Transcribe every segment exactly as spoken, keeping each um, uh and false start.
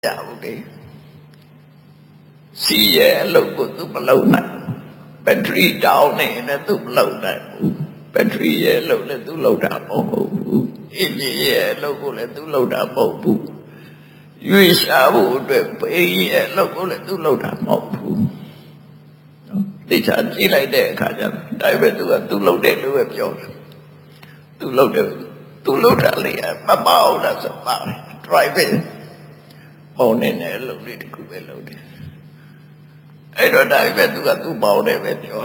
Okay. See a local to below now. Battery down in a to below now. Battery yellow to load up. Oh, in the year local to load up. Oh, you is out pay a local to load up. Oh, they can't see like that. Dive to a to load it to a job. To load it. To load a about us about driving. Morning, I load it to be loaded. I don't dive to a two bound with your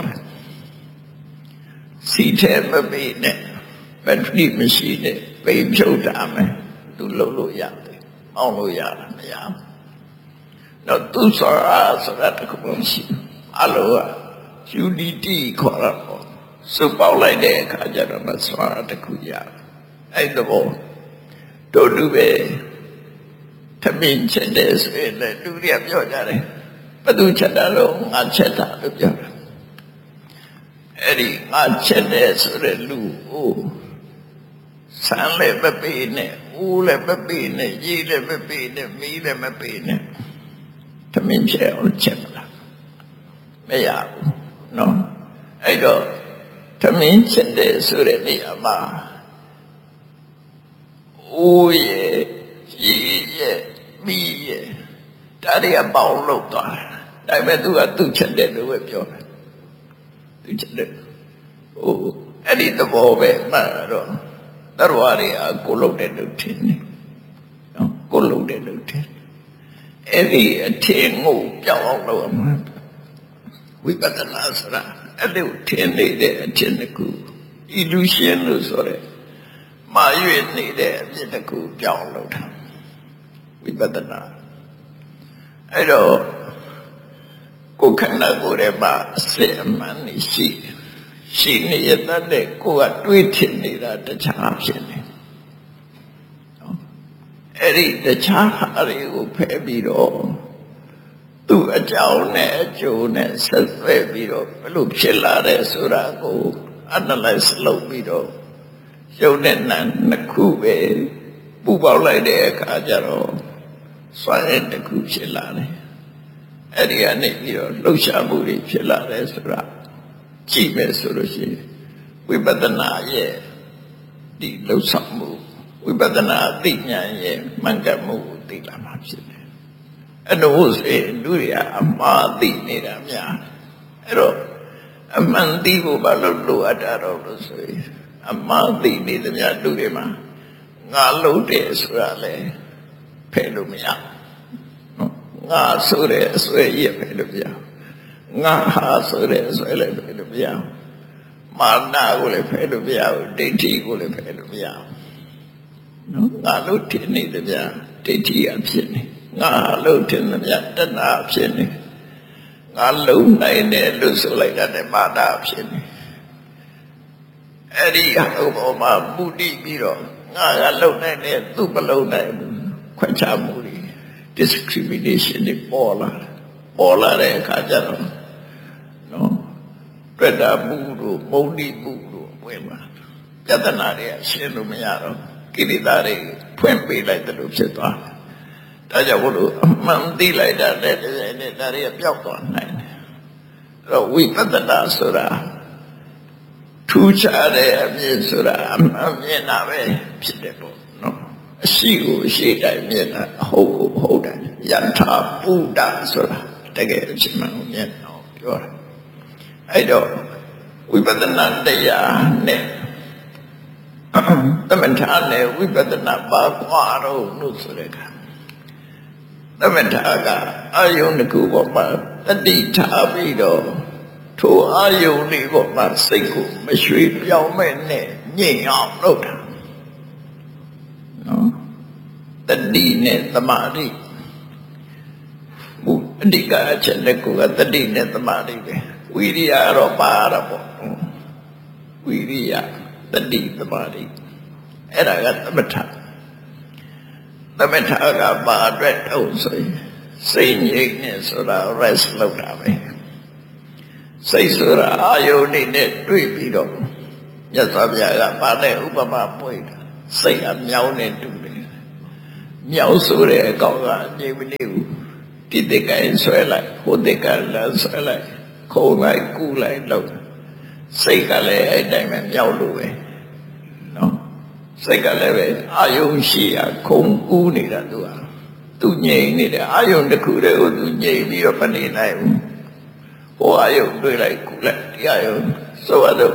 seat ever been battery machine, babe show time to Lolo Yard, Molo Yard, Yam. Not two sorrows at the commotion. Aloha, U D T corral. So Paula de Kajarama Swara the Kuya. I the war. Don't do it. Tamin Chendes in the duty of your daddy. But do Chadalo, not Cheta of your Eddie, not Chendes or a loo. San Lepapine, Ule Papine, Yile Papine, Mile Papine. Tamin Chel Chemla. Mayab. No. I go. Tamin Chendes or a Yama. Oh, yeah. Yeah, me, yeah. Daddy, a bowl of God. I went to a two chandelier with your two chandelier. Oh, I did the ball with Maro. That was a colloidal lieutenant. Colloidal lieutenant. Every a ten move, y'all over my. We got the last round. A little ten lady, a chinnaku. Illusion, sorry. My you need a chinnaku, y'all. Vipassana. I know. Kukana Gureba say money she. She needed that they go at waiting at the champion. Eddie the Chahari who pay me all. To a town at June, self biro, Luxillare Surago, analyze low biro. Jonen and Nakube, Bubala de Kajaro. Swine the Kuchilane. Ariane, Lushaburi, Chilare, Sura, Chime Surushi. We better not, yeah. The Lusamu. We better not, Dinya, yeah. Mangamu, the Lamapsin. And those in Duria, Amadi, Niramia. Ero, a mandivo balulu at Arosui. Amadi, Nidamia, Durima. Nalu de Surale. Pelumia. Nga Sure, Sway, Pelumia. Nga Ha Sure, Sway, Pelumia. Mana will Pelumia, Diti will Pelumia. Nga Lutin, the Diti Absini. Nga Lutin, the Yatana Absini. Nga Luna in the Lusulate, the Mada Absini. Eddie Hoboma, Budi Biro. Nga Luna in the Tupalona. Quachamuri, discrimination in Bola, Bola de Kajaro, no, Reda Buru, Bodi Buru, Wema, Yatanaria, Shenumiaro, Kiridari, Pempi like the Luxeta, Tajaburu, Mandi like that, that is a joke on nine. So we put the Nasura, two Chade, Sura, Amenave, Pitable, no. She she died in a whole hold Yanta Buddha Sura. Take a chimney, no, pure. I don't. We better not the ya ne. The mentane, we better not Baquaro, no Sureka. The mentaga, are you in the Kuba, the dita video. Two are you legal, but single, Machine, young men, ye are no. The Dine, the Madi. Diga Chendeku at the Dine, the Madi. We are a parable. We are the D, the Madi. And I got the Meta. The Metaga Bad Red also. Saint Ignis or a rest load of me. Say, Sura, are you needed three people? Yes, I'm a Bade Ubama Point. Say, I'm yawning to me. မြောက်ဆိုတဲ့အကောင်ကငြိမ်မနေဘူးတိတိကိုင်းဆွဲလိုက်ဟိုတိကလည်းဆွဲလိုက်ခုံလိုက်ကူးလိုက်လို့စိတ်ကလည်းအဲ့တိုင်းပဲမြောက်လို့ပဲနော်စိတ်ကလည်းပဲအာယုံရှိရခုံကူးနေတာသူကသူငြိမ်နေတယ်အာယုံတစ်ခုတည်းကိုသူငြိမ်ပြီးတော့မနေနိုင်ဘူးဟိုအာယုံတွေ့လိုက်ကူးလိုက်ဒီအာယုံဆိုတော့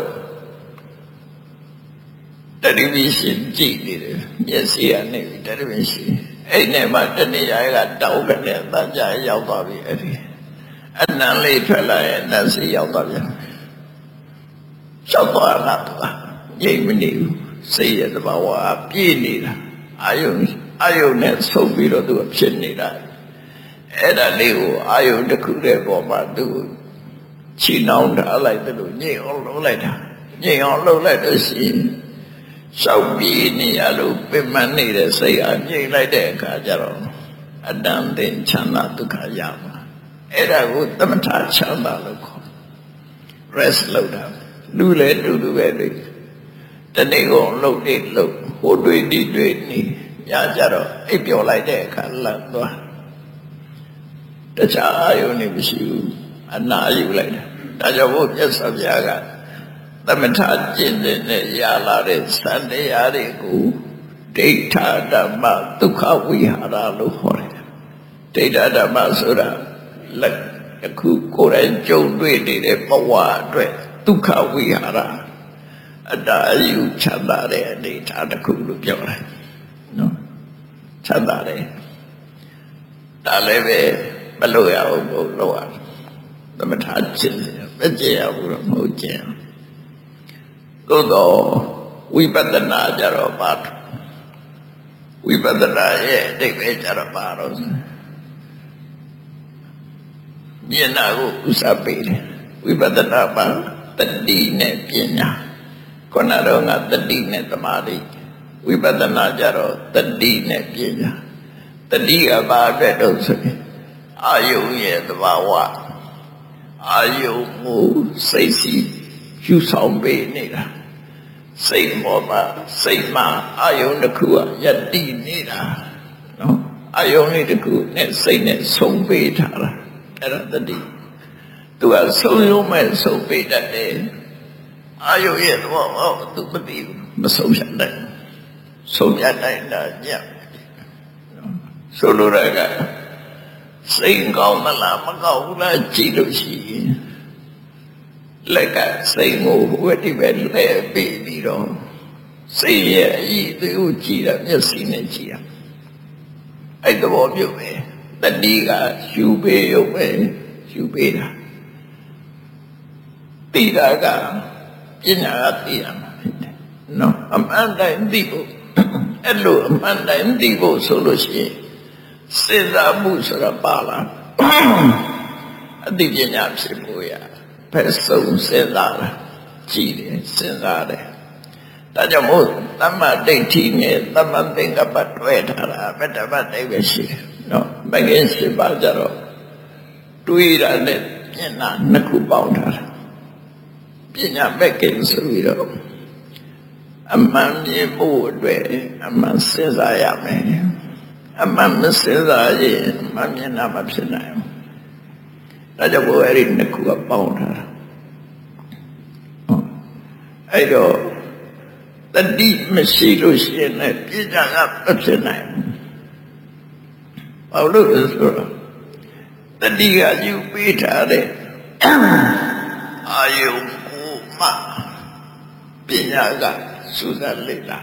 တတိဝိရှင်ကြည့်နေတယ်မျက်စိကနေတတိဝိရှင်အဲ့နဲ့မှတဏှာကတောက်ကနေတန်ကြာရောက်သွားပြီအဲ့ဒီအနံလေးထွက်လာရဲ့နတ်စီရောက်သွားပြန်ရှောက်သွားတာသူကငြိမ်မနေဘူးစိတ်ရဲ့သဘာဝပြည့်နေတာအာယုံအာယုံနဲ့ဆုပ်ပြီးတော့သူဖြစ်နေတာအဲ့ဒါလေးကိုအာယုံတစ်ခုတည်းပေါ်မှာသူချီနှောင်းထားလိုက်တယ်လို့ညင်အောင်လုပ်လိုက်တာညင်အောင်လုပ်လိုက်လို့ရှိရင်ရှောက်ပြေးနေရလို့ပြမနေတဲ့စိတ်အားညင်လိုက်တဲ့အခါကျတော့အတန်တင်ချမ်းသာဒုက္ခရမှာအဲ့ဒါကိုသမထချမ်းသာလို့ခေါ် rest လုပ်တာလူလေတူတူပဲတွေ့တနေ့ကုန်လှုပ်နေလှုပ်ဟိုတွေ့ဒီတွေ့နေညကြတော့အိပ်ပျော်လိုက်တဲ့အခါလန့်သွားတခြားအာယုန်နေမရှိဘူးအနာယူလိုက်တာဒါကြောင့်ဘုရားဆောပြားကသမထကျင့်တဲ့ရလာတဲ့စံတရားတွေကိုဒိဋ္ဌဓမ္မဒုက္ခဝိဟာရလို့ခေါ်တယ်ဒိဋ္ဌဓမ္မဆိုတာလက်အခုကိုယ်တိုင်ကြုံတွေ့နေတဲ့ဘဝအတွက်ဒုက္ခဝိဟာရအတ္တအယူချမ်းသာတဲ့အနေအထားတစ်ခုလို့ပြောတယ်နော်ချမ်းသာတယ်ဒါလည်းပဲမလို့ရဘူးဘုရားသမထကျင့်တယ်မကျင့်ရဘူးတော့မဟုတ်ကျင့်သို့တော့ဝိပဿနာကြတော့ပါဝိပဿနာရဲ့အဓိပ္ပာယ်ကြတော့ပါတော့ဉာဏ်ကိုဥစားပေးတယ်ဝိပဿနာပါတတိနဲ့ပညာခုနတော့ငါတတိနဲ့သမာဓိဝိပဿနာကြတော့တတိနဲ့ပညာတတိကဘာအတွက်တော့ဆိုရင်အာယုံရဲ့သဘာဝအာယုံကိုစိတ်စီယူဆောင်ပေးနေတာစိတ်ပေါ်မှာစိတ်မှာအာယုံတစ်ခုကယက်တည်နေတာနော်အာယုံလေးတစ်ခုနဲ့စိတ်နဲ့ဆုံးပေးထားတာအဲ့ဒါတတိသူကဆုံးရုံးမဲ့ဆုံးပေးတတ်တယ်အာယုံရဲ့တော့ဟောသူမသိဘူးမဆုံးဖြတ်နိုင်ဆုံးဖြတ်နိုင်တာညံ့ဆိုလိုရကစိတ်ကောင်းမလားမကောင်းဘူးလားကြည့်လို့ရှိရင်လက်ကစိတ်ကိုဝိတ္တိပဲလဲပြီးပြီးတော့စိတ်ရဲ့အည်သူကိုကြည့်တာမျက်စိနဲ့ကြည့်ရအဲ့သဘောမျိုးပဲတတိကယူပေးရုံပဲယူပေးတာသိတာကပညာကသိရမှာဖြစ်တယ်နော်အမှန်တိုင်းသိဖို့အဲ့လိုအမှန်တိုင်းသိဖို့ဆိုလို့ရှိရင်စဉ်းစားမှုဆိုတာပါလားအသိပညာဖြစ်ဖို့ရဖက်ဆုံးစဉ်းစားတာကြည့်တယ်စဉ်းစားတယ်ဒါကြောင့်မို့သမ္မာဒိဋ္ဌိနဲ့သမ္မာသင်္ကပ္ပတွဲထားတာဗတ္တပတိပဲရှိတယ်နော်မဂ္ဂင်၈ပါးကြတော့တွေးတာနဲ့ပညာနှစ်ခုပေါင်းထားတာပညာမဂ္ဂင်ဆိုပြီးတော့အမှန်မြင်ဖို့အတွက်အမှန်စဉ်းစားရမယ်အမှန်မစဉ်းစားရင်မမြင်တာမဖြစ်နိုင်ဘူးဒါကြောင့်ဘုရားအဲ့ဒီနှစ်ခုကပေါင်းထားတာအဲ့တော့တတိမရှိလို့ရှိရင်လည်းပညာကမဖြစ်နိုင်ဘူးဘာလို့လဲဆိုတော့တတိကယူပေးထားတဲ့အာယုံကိုမှပညာကစူးစမ်းလေ့လာ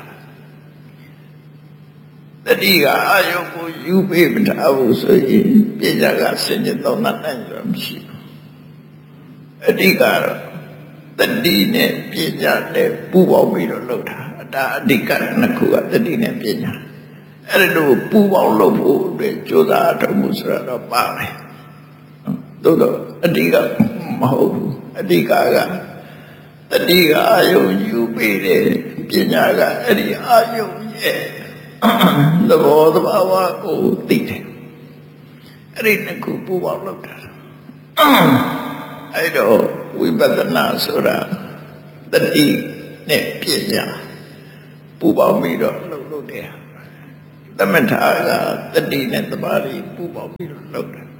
တတိကအာယုံကိုယူပေးမထားဘူးဆိုရင်ပညာကစင်ကြသုံးနိုင်ကြမရှိဘူးအဓိကတော့တတိနဲ့ပညာနဲ့ပူပေါင်းပြီးတော့လုပ်တာဒါအဓိကနှစ်ခုကတတိနဲ့ပညာအဲ့ဒါတို့ပူပေါင်းလုပ်ဖို့အတွက်ကြိုးစားထုတ်မှုဆိုတာတော့ပါတယ်သို့တော့အဓိကမဟုတ်ဘူးအဓိကကတတိကအာယုံယူပေးတယ်ပညာကအဲ့ဒီအာယုံရဲ့သဘောသဘာဝကိုသိတယ်အဲ့ဒီနှစ်ခုပူပေါင်းလုပ်တာအဲ့တော့ဝိပဿနာဆိုတာတတိနဲ့ပညာပူပေါင်းပြီးတော့လုပ်လို့တယ်သမထာကတတိနဲ့တမာရီပူပေါင်းပြီးတော့လုပ်တယ်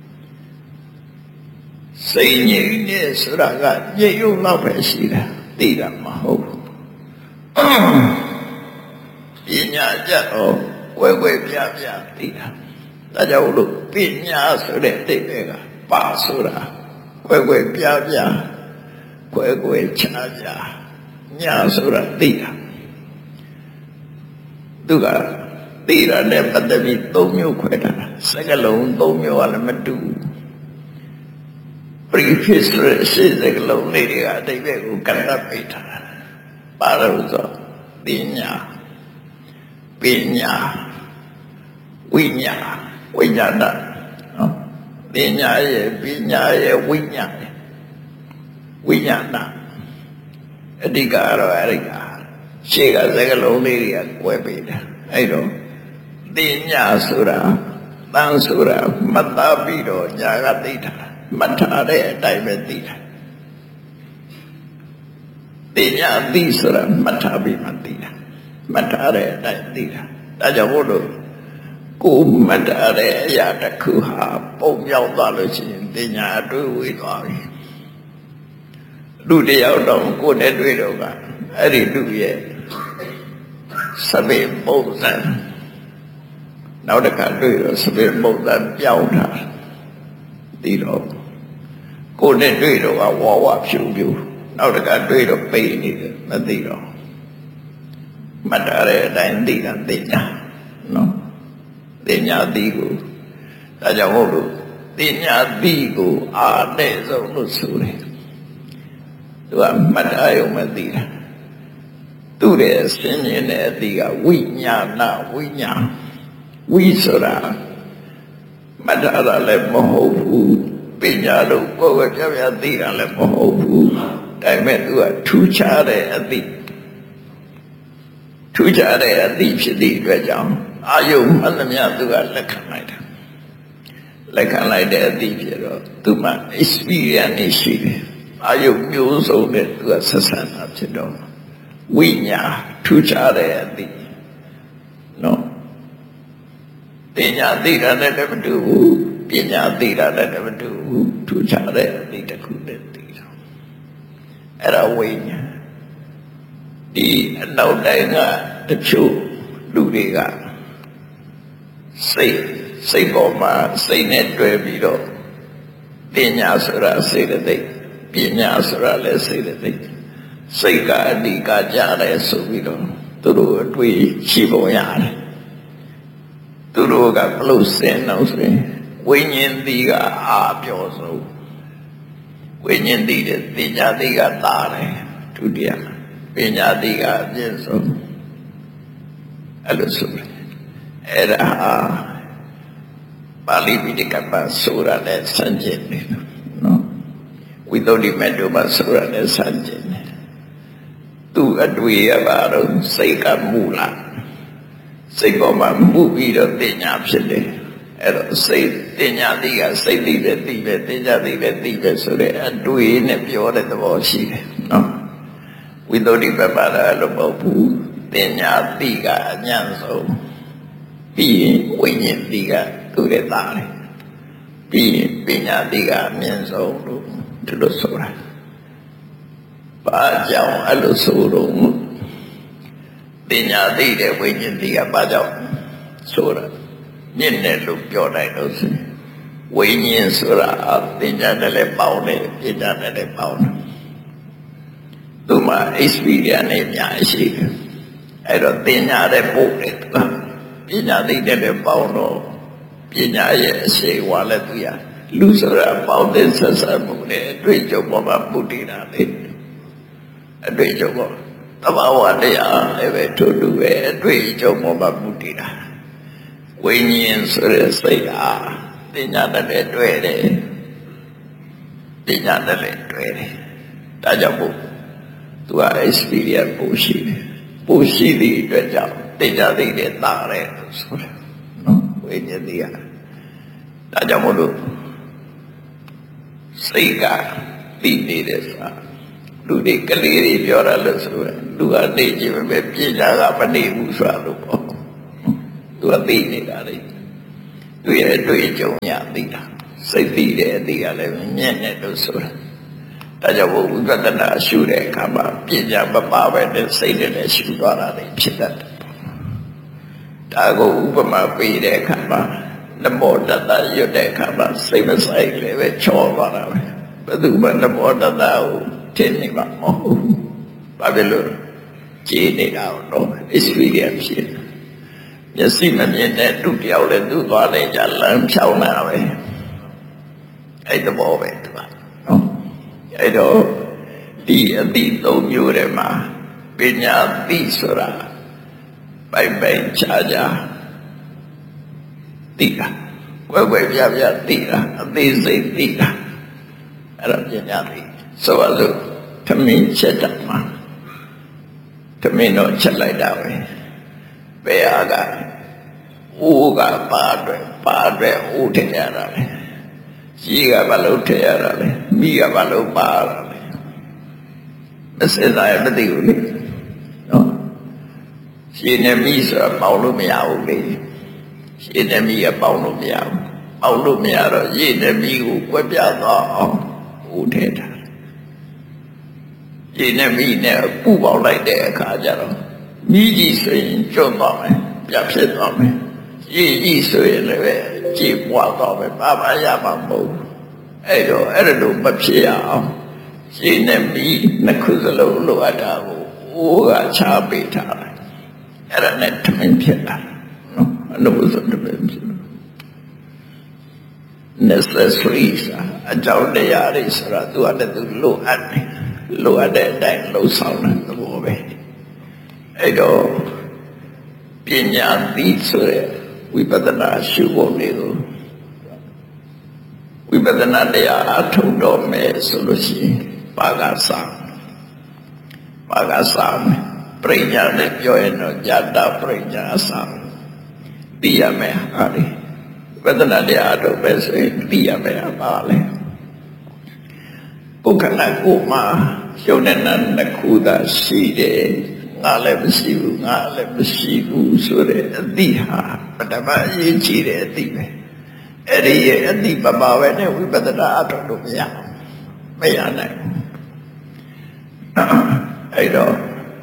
စိတ်ငြိမ်နေဆိုတာကညှို့လောက်ပဲရှိတာသိတာမဟုတ်ဘူးပညာကြတော့ဝဲဝဲပြပြသိတာဒါကြောင့်လို့ပညာဆိုတဲ့အတိတ်ကပါဆိုတာဝဲဝဲပြပြကွယ်ကွယ်ချာချာညာဆိုတာသိတာသူကသိတာနဲ့ပတ်သက်ပြီးသုံးမျိုးခွဲတာစကားလုံးသုံးမျိုးကလည်းမတူဘူး preface ဆိုတဲ့ရှေ့စကားလုံးလေးတွေကအတိတ်ကိုကန့်သတ်ပေးထားတာပါလို့ဆိုပညာပညာဝိညာဝိညာဏနော်ပညာရဲ့ပညာရဲ့ဝိညာဉ်ဝိညာဏအဓိကတော့အဲ့ဒီကရှေ့ကစကားလုံးလေးတွေကကွဲပေးတာအဲ့တော့ပညာဆိုတာတန်ဆိုတာမှတ်သားပြီးတော့ညာကသိတာမှတ်ထားတဲ့အတိုင်းပဲသိတာပညာသိဆိုတာမှတ်ထားပြီးမှသိတာမှတ်ထားတဲ့အတိုင်းသိတာဒါကြောင့်မို့လို့ကိုမှတ်ထားတဲ့အရာတစ်ခုဟာပုံပြောက်သွားလို့ရှိရင်ပညာအတွေ့ဝေးသွားပြီလူတယောက်တော့ကိုယ်နဲ့တွေ့တော့ကအဲ့ဒီလူရဲ့စပယ်ပုံစံနောက်တစ်ခါတွေ့တော့စပယ်ပုံစံပြောင်းတာဒီတော့ကိုယ်နဲ့တွေ့တော့ကဝါဝဖြူဖြူနောက်တစ်ခါတွေ့တော့ပိတ်နေတယ်မသိတော့မှတ်ထားတဲ့အတိုင်းသိတာသိညာနော်သိညာသိကိုဒါကြောင့်မို့လို့သိညာသိကိုအားနဲ့ဆုံးလို့ဆိုတယ်သူကမှတ်ထားရုံမသိတာသူ့ရဲ့ဆင်းရဲတဲ့အသည့်ကဝိညာဏဝိညာဝိဆိုတာမှတ်ထားတာလည်းမဟုတ်ဘူးပညာလို့ကိုယ်ကပြပြသိတာလည်းမဟုတ်ဘူးဒါပေမဲ့သူကထူးခြားတဲ့အသည့်ထူးခြားတဲ့အသည့်ဖြစ်သည့်အတွက်ကြောင့်အာယုမှန်သမျှသူကလက်ခံလိုက်တာလက်ခံလိုက်တဲ့အသည့်ဖြစ်တော့သူမှ experience ရှိတယ်အာယုမျိုးစုံနဲ့သူကဆက်ဆံတာဖြစ်တော့ဝိညာထူးခြားတဲ့အသည့်နော်ပညာသိတာနဲ့လည်းမတူဘူးပညာသိတာနဲ့လည်းမတူဘူးထူးခြားတဲ့အသည့်တစ်ခုနဲ့သိတာအဲ့ဒါဝိညာဒီအနောက်တိုင်းကတချို့လူတွေကစိတ်စိတ်ပေါ်မှာစိတ်နဲ့တွဲပြီးတော့ပညာဆိုတာစိတ်တဲ့သိပညာဆိုတာလည်းစိတ်တဲ့သိစိတ်ကအဓိကကြားတယ်ဆိုပြီးတော့သူတို့အတွေ့ရှိပုံရတယ်သူတို့ကဘလို့စင်တော့ဆိုရင်ဝိညာဉ်တိကအာပြောဆုံးဝိညာဉ်တိတဲ့ပညာတိကသာတယ်ဒုတိယပညာတိကအပြည့်စုံအဲ့လိုဆိုတယ်အဲ့ဒါပါဠိပိဋကပတ်ဆိုတာနဲ့ဆန့်ကျင်တယ်နော်ဝိသုဒ္ဓိမတ္တမဆိုတာနဲ့ဆန့်ကျင်တယ်သူအတွေ့ရပါတော့စိတ်ကမူလာစိတ်ပေါ်မှာမှုပြီးတော့ပညာဖြစ်တယ်အဲ့တော့စိတ်ပညာတိကစိတ်သိတဲ့သိပဲပညာသိတဲ့သိပဲဆိုတဲ့အတွေ့နဲ့ပြောတဲ့သဘောရှိတယ်နော်ဝိသုဒ္ဓိပပါဒလို့မဟုတ်ဘူးပညာတိကအញ្ញံဆုံးပြီးရင်ဝိညာဉ်တိကသူ့ရဲ့သားတယ်ပြီးရင်ပညာတိကအမြင့်ဆုံးလို့ဒီလိုဆိုတာဘာကြောင့်အဲ့လိုဆိုတော့ပညာတိတဲ့ဝိညာဉ်တိကဘာကြောင့်ဆိုတာမြင့်တယ်လို့ပြောလိုက်လို့ဆိုဝိညာဉ်ဆိုတာပညာနဲ့လည်းပေါင်းတယ်ပညာနဲ့လည်းပေါင်းတယ်သူမှ experience နဲ့အများရှိတယ်အဲ့တော့ပညာတဲ့ပို့တယ်ပညာသိတဲ့လည်းပေါင်းတော့ပညာရဲ့အရှိဝါလည်းသူရလူဆိုတာပေါင်းတဲ့ဆက်ဆံမှုနဲ့အတွေ့အကြုံပေါ်မှာပုတ္တိတာလေအတွေ့အကြုံပေါ်သဘာဝတရားလည်းပဲထို့တူပဲအတွေ့အကြုံပေါ်မှာပုတ္တိတာဝိညာဉ်ဆိုတဲ့စိတ်ဟာပညာနဲ့လည်းတွေ့တယ်ပညာနဲ့လည်းတွေ့တယ်ဒါကြောင့်မို့သူက experience ပို့ရှိတယ်ပို့ရှိသည့်အတွက်ကြောင့်ပညာသိတဲ့တာတယ်လို့ဆိုတယ်နော်ဝိညာဉ်သိရဒါကြောင့်မို့လို့စိတ်ကသိနေတယ်ဆိုတာလူတွေကလေးတွေပြောတာလို့ဆိုရင်လူကနေကြည့်ပဲပညာကမနေဘူးဆိုတာလို့ပေါ့သူကအသိနေတာလေသူရဲ့တွေ့ကြုံရသိတာစိတ်သိတဲ့အသိကလည်းမြင့်တယ်လို့ဆိုတာဒါကြောင့်ဝိပဿနာရှုတဲ့အခါမှာပညာမပါပဲနဲ့စိတ်နဲ့ရှုသွားတာလေဖြစ်တတ်တယ်ဒါကိုဥပမာပေးတဲ့အခါမှာနမောတတ္တရွတ်တဲ့အခါမှာစိတ်မဆိုင်လည်းပဲချောသွားတာပဲဘယ်သူမှနမောတတ္တကိုထင်နေမှာမဟုတ်ဘူးဘာဖြစ်လို့ကြည်နေတာတော့ experience ဖြစ်မျက်စိမမြင်တဲ့သူတယောက်လည်းသူ့သွားနေကြလမ်းဖြောင်းတာပဲအဲ့တဘောပဲသူကနော်အဲ့တော့ဒီအတိသုံးမျိုးတွေမှာပညာသိဆိုတာပိုင်ပိုင်ခြားခြားသိတာဝဲဝဲပြပြသိတာအသေးစိတ်သိတာအဲ့တော့ပညာသိဆိုပါစို့ထမင်းချက်တာမှာထမင်းတော့ချက်လိုက်တာပဲဘယ်ဟာကအိုးကပါအတွက်ပါအတွက်အိုးထည့်ရတာလေကြီးကဘာလို့ထည့်ရတာလဲမိကဘာလို့ပါရတာလဲမစင်စားရမသိဘူးလေနော်ရှင်နဲ့မိဆိုတာပေါက်လို့မရဘူးလေရှင်နဲ့မိကပေါက်လို့မရဘူးပေါက်လို့မရတော့ရေနဲ့မိကိုကွက်ပြသွားအောင်အိုးထည့်တာရေနဲ့မိနဲ့ပူပေါက်လိုက်တဲ့အခါကျတော့မိကြီးဆိုရင်ကျွတ်သွားမယ်ပြဖြစ်သွားမယ်ရေကြီးဆိုရင်လည်းကြည်ပွားသွားမယ်ဘာမှရမှာမဟုတ်ဘူးအဲ့တော့အဲ့လိုမဖြစ်အောင်ရေနဲ့မိနှစ်ခုစလုံးလိုအပ်တာကိုအိုးကချပေးထားတယ်အဲ့ဒါနဲ့ထမင်းဖြစ်လာနော်အလို့ဆိုတပည့်ဖြစ် necessary အကြောင်းတရားတွေဆိုတာသူကတည်းကလိုအပ်တယ်လိုအပ်တဲ့အတိုင်းလှုပ်ဆောင်တဲ့သဘောပဲအဲ့တော့ပညာသိဆိုတဲ့ဝိပဿနာရှုဖို့တွေကိုဝိပဿနာတရားအထုံတော်မယ်ဆိုလို့ရှိရင်ပါကစားပါကစားပရိညာနဲ့ပြောရင်တော့ဇာတပရိညာစားသိရမယ်ဟာဒီဝိပဿနာတရားတော့ပဲဆိုရင်သိရမယ်ပါလေကိုယ်ခန္ဓာကိုယ်မှာရှုပ်တဲ့နာနှစ်ခုသာရှိတယ်ငါလည်းမရှိဘူးငါလည်းမရှိဘူးဆိုတဲ့အသိဟာပထမအရေးကြီးတဲ့အသိပဲအဲ့ဒီရဲ့အသိပပါပဲနဲ့ဝိပဿနာအထုတ်လို့မရမရနိုင်အဲ့တော့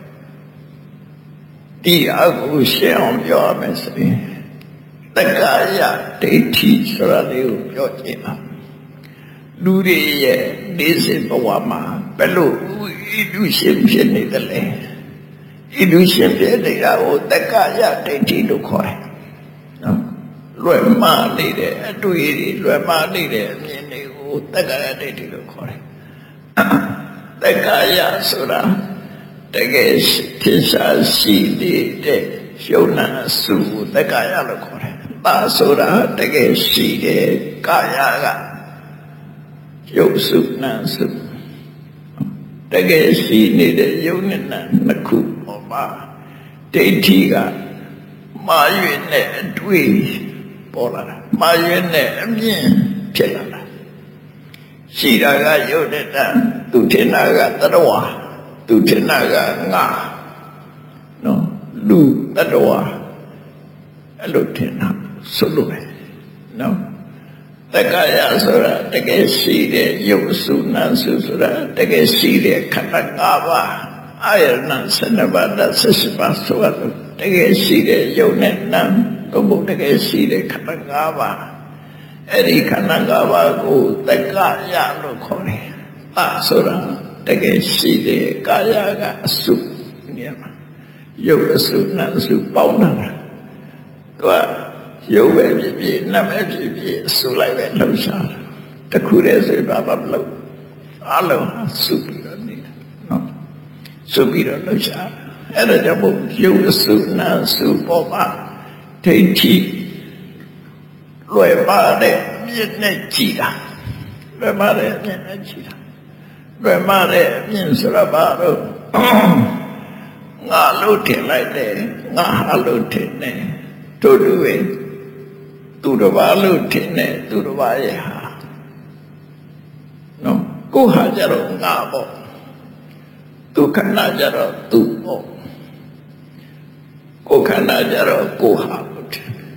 ဒီအကူရှင်းအောင်ပြောရမယ်ဆိုရင်တက္ကာယဒိဋ္ဌိဆိုတာလေးကိုပြောကြည့်ပါလူတွေရဲ့နေစဉ်ဘဝမှာဘယ်လိုဣတုရှင်ဖြစ်နေသလဲဣတုရှင်ဖြစ်နေတာကိုတက္ကာယဒိဋ္ဌိလို့ခေါ်တယ်နော်လွယ်မှားနေတဲ့အတွေ့အကြုံလွယ်မှားနေတဲ့အမြင်တွေကိုတက္ကာယဒိဋ္ဌိလို့ခေါ်တယ်တက္ကာယဆိုတာတကယ်ထင်ရှားရှိနေတဲ့ရှုံနာစုကိုတက္ကာယလို့ခေါ်တယ်ပါဆိုတာတကယ်ရှိတဲ့ကာယကယုတ်စုနာစုတကယ်ရှိနေတဲ့ယုတ်နဲ့နာနှစ်ခုပေါ်မှာဒိဋ္ဌိကမာရွေနဲ့အတွေ့ပေါ်လာတာမာရွေနဲ့အမြင်ဖြစ်လာတာရှိတာကယုတ်နဲ့နာသူထင်တာကတတဝါသူထင်တာကငါနော်လူတတဝါအဲ့လိုထင်တာဆိုလို့ပဲနော်တက္ကာယဆိုတာတကယ်ရှိတဲ့ယုတ်စုနာစုဆိုတာတကယ်ရှိတဲ့ခန္ဓာ၅ပါးအာယတနာ၁၂ပါးနဲ့၁၈ပါးဆိုတာတကယ်ရှိတဲ့ယုတ်နဲ့နာတို့ဘုတကယ်ရှိတဲ့ခန္ဓာ၅ပါးအဲ့ဒီခန္ဓာ၅ပါးကိုတက္ကာယလို့ခေါ်တယ်။အာဆိုတာတကယ်ရှိတဲ့ကာယကအစုနေရာမှာယုတ်အစုနာအစုပေါင်းတာသူကရုပ်ပဲဖြစ်ဖြစ်နာမည်ဖြစ်ဖြစ်ဆိုလိုက်ပဲလှုပ်ရှားတခုတည်းဆိုဘာမှမလုပ်အလုံးစုပြီးတော့နေတာနော်စုပြီးတော့လှုပ်ရှားအဲ့ဒါကြောင့်မို့ရုပ်စုနာစုပေါ်မှာဒိဋ္ဌိလွယ်ပါတဲ့မြင့်နဲ့ကြည်တာလွယ်ပါတဲ့မြင့်နဲ့ကြည်တာလွယ်ပါတဲ့မြင့်ဆိုတာဘာလို့ငါလို့ထင်လိုက်တယ်ငါဟာလို့ထင်တယ်တို့တူပဲသူတစ်ပါးလို့ထင်တယ်သူတစ်ပါးရဲ့ဟာနော်ကိုဟာကြတော့ငါပေါ့သူခန္ဓာကြတော့သူပေါ့ကိုခန္ဓာကြတော့ကိုဟာလို့ထင်တယ်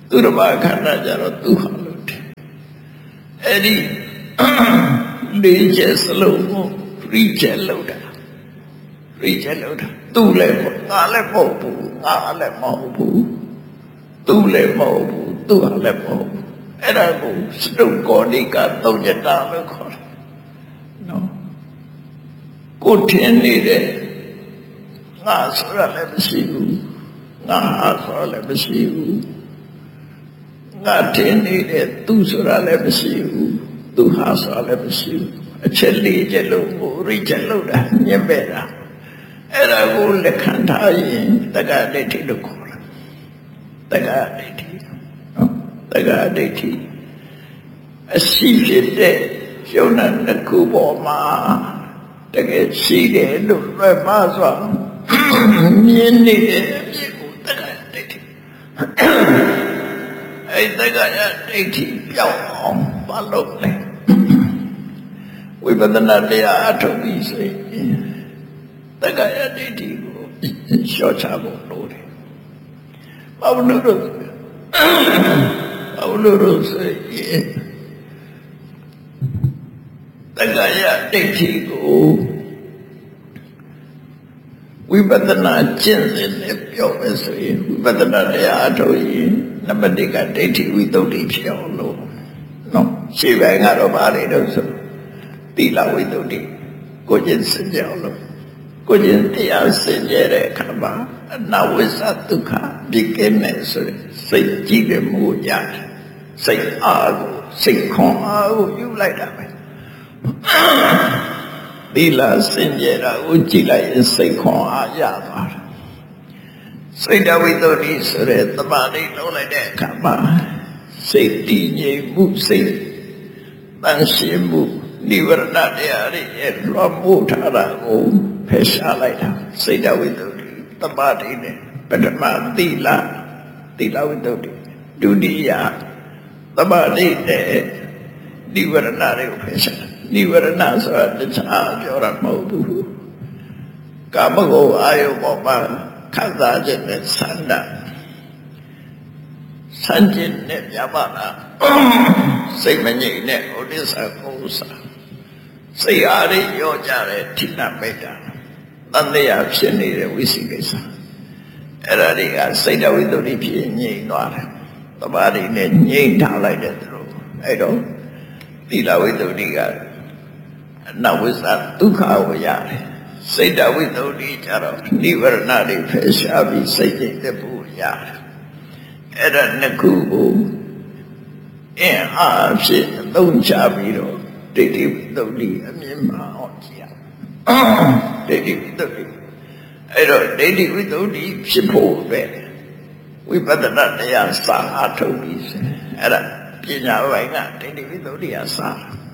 သူတစ်ပါးခန္ဓာကြတော့သူဟာလို့တယ်အဲ့ဒီလေးချက်စလုံးကိုရိချက်လောက်တာရိချက်လောက်တာသူလည်းငါလည်းမဟုတ်ဘူးငါလည်းမဟုတ်ဘူးသူလည်းမဟုတ်ဘူးသူဟာလည်းမဟုတ်ဘူးအဲ့ဒါကိုစတုကောဏိကသုံးညတာလို့ခေါ်တယ်နော်ကိုထင်နေတဲ့ငါဆိုတာလည်းမရှိဘူးငါဟာဆိုတာလည်းမရှိဘူးငါထင်နေတဲ့သူဆိုတာလည်းမရှိဘူးသူဟာဆိုတာလည်းမရှိဘူးအချက်လေးချက်လုံးကိုရိချက်လို့တာညက်ပဲတာအဲ့ဒါကိုလက်ခံထားရင်တက္ကဒိဋ္ဌိလို့ခေါ်တယ်တက္ကဒိဋ္ဌိနော်တက္ကဒိဋ္ဌိအရှိဖြစ်တဲ့ယုံနာတစ်ခုပေါ်မှာတကယ်ရှိတယ်လို့လွယ်ပါစွာမြင်နေတဲ့အဖြစ်ကိုတက္ကဒိဋ္ဌိအဲ့တက္ကဒိဋ္ဌိပြောင်းအောင်ဘာလုပ်လဲဝိပဿနာတရားအထုတ်ပြီးဆိုရင်တက္ကရာဒိဋ္ဌိကိုရှော့ချဖို့လိုတယ်။ဘာလို့လို့ဘာလို့လို့ဆိုရင်တက္ကရာဒိဋ္ဌိကိုဝိပဿနာကျင့်စဉ်နဲ့ပြောမယ်ဆိုရင်ဝိပဿနာတရားအထုတ်ရင်နံပါတ်တစ်ကဒိဋ္ဌိဝိသုဒ္ဓိဖြစ်အောင်လို့နော်ရှေ့ပိုင်းကတော့ဘာတွေတော့ဆိုသီလဝိသုဒ္ဓိကိုကျင့်စင်ကြအောင်လို့ကိုကျင့်တရားစင်ကြတဲ့အခါမှာအနဝိသဒုက္ခဒီကဲမဲ့ဆိုရင်စိတ်ကြည့်တယ်မှုရတယ်စိတ်အားကိုစိတ်ခွန်အားကိုယူလိုက်တာပဲသီလစင်ကြတာကိုကြည့်လိုက်ရင်စိတ်ခွန်အားရသွားတယ်စိတ်တဝိသုဒ္ဓိဆိုတဲ့သမာဓိလုံးလိုက်တဲ့အခါမှာစိတ်တည်ငြိမ်မှုစိတ်တန်ရှင်းမှုနိဝရဏတရားတွေရဲ့လွှမ်းမိုးထားတာကိုဖယ်ရှားလိုက်တာစိတ်တဝိသုဒ္ဓိသမာဓိနဲ့ပထမသီလသီလဝိသုဒ္ဓိဒုတိယသမာဓိနဲ့နိဝရဏတွေကိုဖယ်ရှားနိဝရဏဆိုတာတခြားပြောတာမဟုတ်ဘူးကာမဂုဏ်အာယုပေါ်မှာခံစားခြင်းနဲ့ဆန္ဒဆန့်ကျင်တဲ့ပြပါလားစိတ်မငြိမ်တဲ့ဥဒိစ္စကုသစိတ်အားရရောကြတဲ့ထိဏမိတ်တာတန်တရားဖြစ်နေတဲ့ဝိသိကိစ္စအဲ့ဒါတွေကစိတ်တဝိသုဒ္ဓိဖြစ်ငြိမ်သွားတယ်သမာဓိနဲ့ငြိမ်ထားလိုက်တဲ့သူတို့အဲ့တော့သီလဝိသုဒ္ဓိကအနဝိသဒုက္ခကိုရတယ်စိတ်တဝိသုဒ္ဓိကြတော့နိဝရဏတွေဖယ်ရှားပြီးစိတ်ကျင့်တဲ့ပုရတယ်အဲ့ဒါနှစ်ခုကိုအင်းအားဖြင့်သုံးချပြီးတော့ဒိဋ္ဌိဝိသုဒ္ဓိအမြင်မှအောင်ကြည့်ရဒိဋ္ဌိဝိသုဒ္ဓိအဲ့တော့ဒိဋ္ဌိဝိသုဒ္ဓိဖြစ်ဖို့ပဲဝိပဿနာတရားစာအထုတ်ပြီးစအဲ့ဒါပညာပိုင်းကဒိဋ္ဌိဝိသုဒ္ဓိအစာ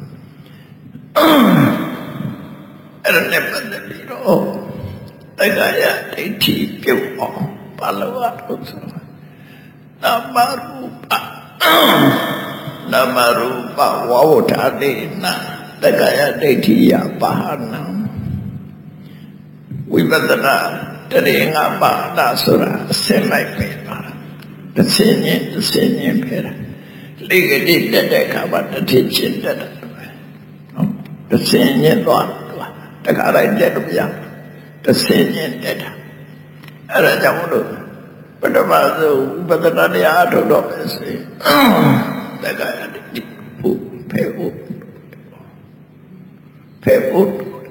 အဲ့ဒါနဲ့ပတ်သက်ပြီးတော့တက္ကရာဒိဋ္ဌိပြုတ်အောင်ဘာလို့ရလို့ဆိုနာမရူပနာမရူပဝဝဋ္ဌာတိနာတက္ကရာဒိဋ္ဌိယပါဟနံဝိပဿနာတရေငါပါဒဆိုတာအစင်လိုက်ပဲပါတစ်စင်းချင်းတစ်စင်းချင်းပဲလေကတိတက်တဲ့အခါမှာတစ်ထစ်ချင်းတက်တယ်နော်တစ်စင်းချင်းသွားတခါတိုင်းတက်လို့မရတစ်စင်းချင်းတက်တာအဲ့ဒါကြောင့်လို့ပထမဆုံးဝိပဿနာတရားအထုတ်တော့မယ်ဆိုရင်တက္ကရာဒိဋ္ဌိဖို့ဖယ်ဖို့ဖယ်ဖို့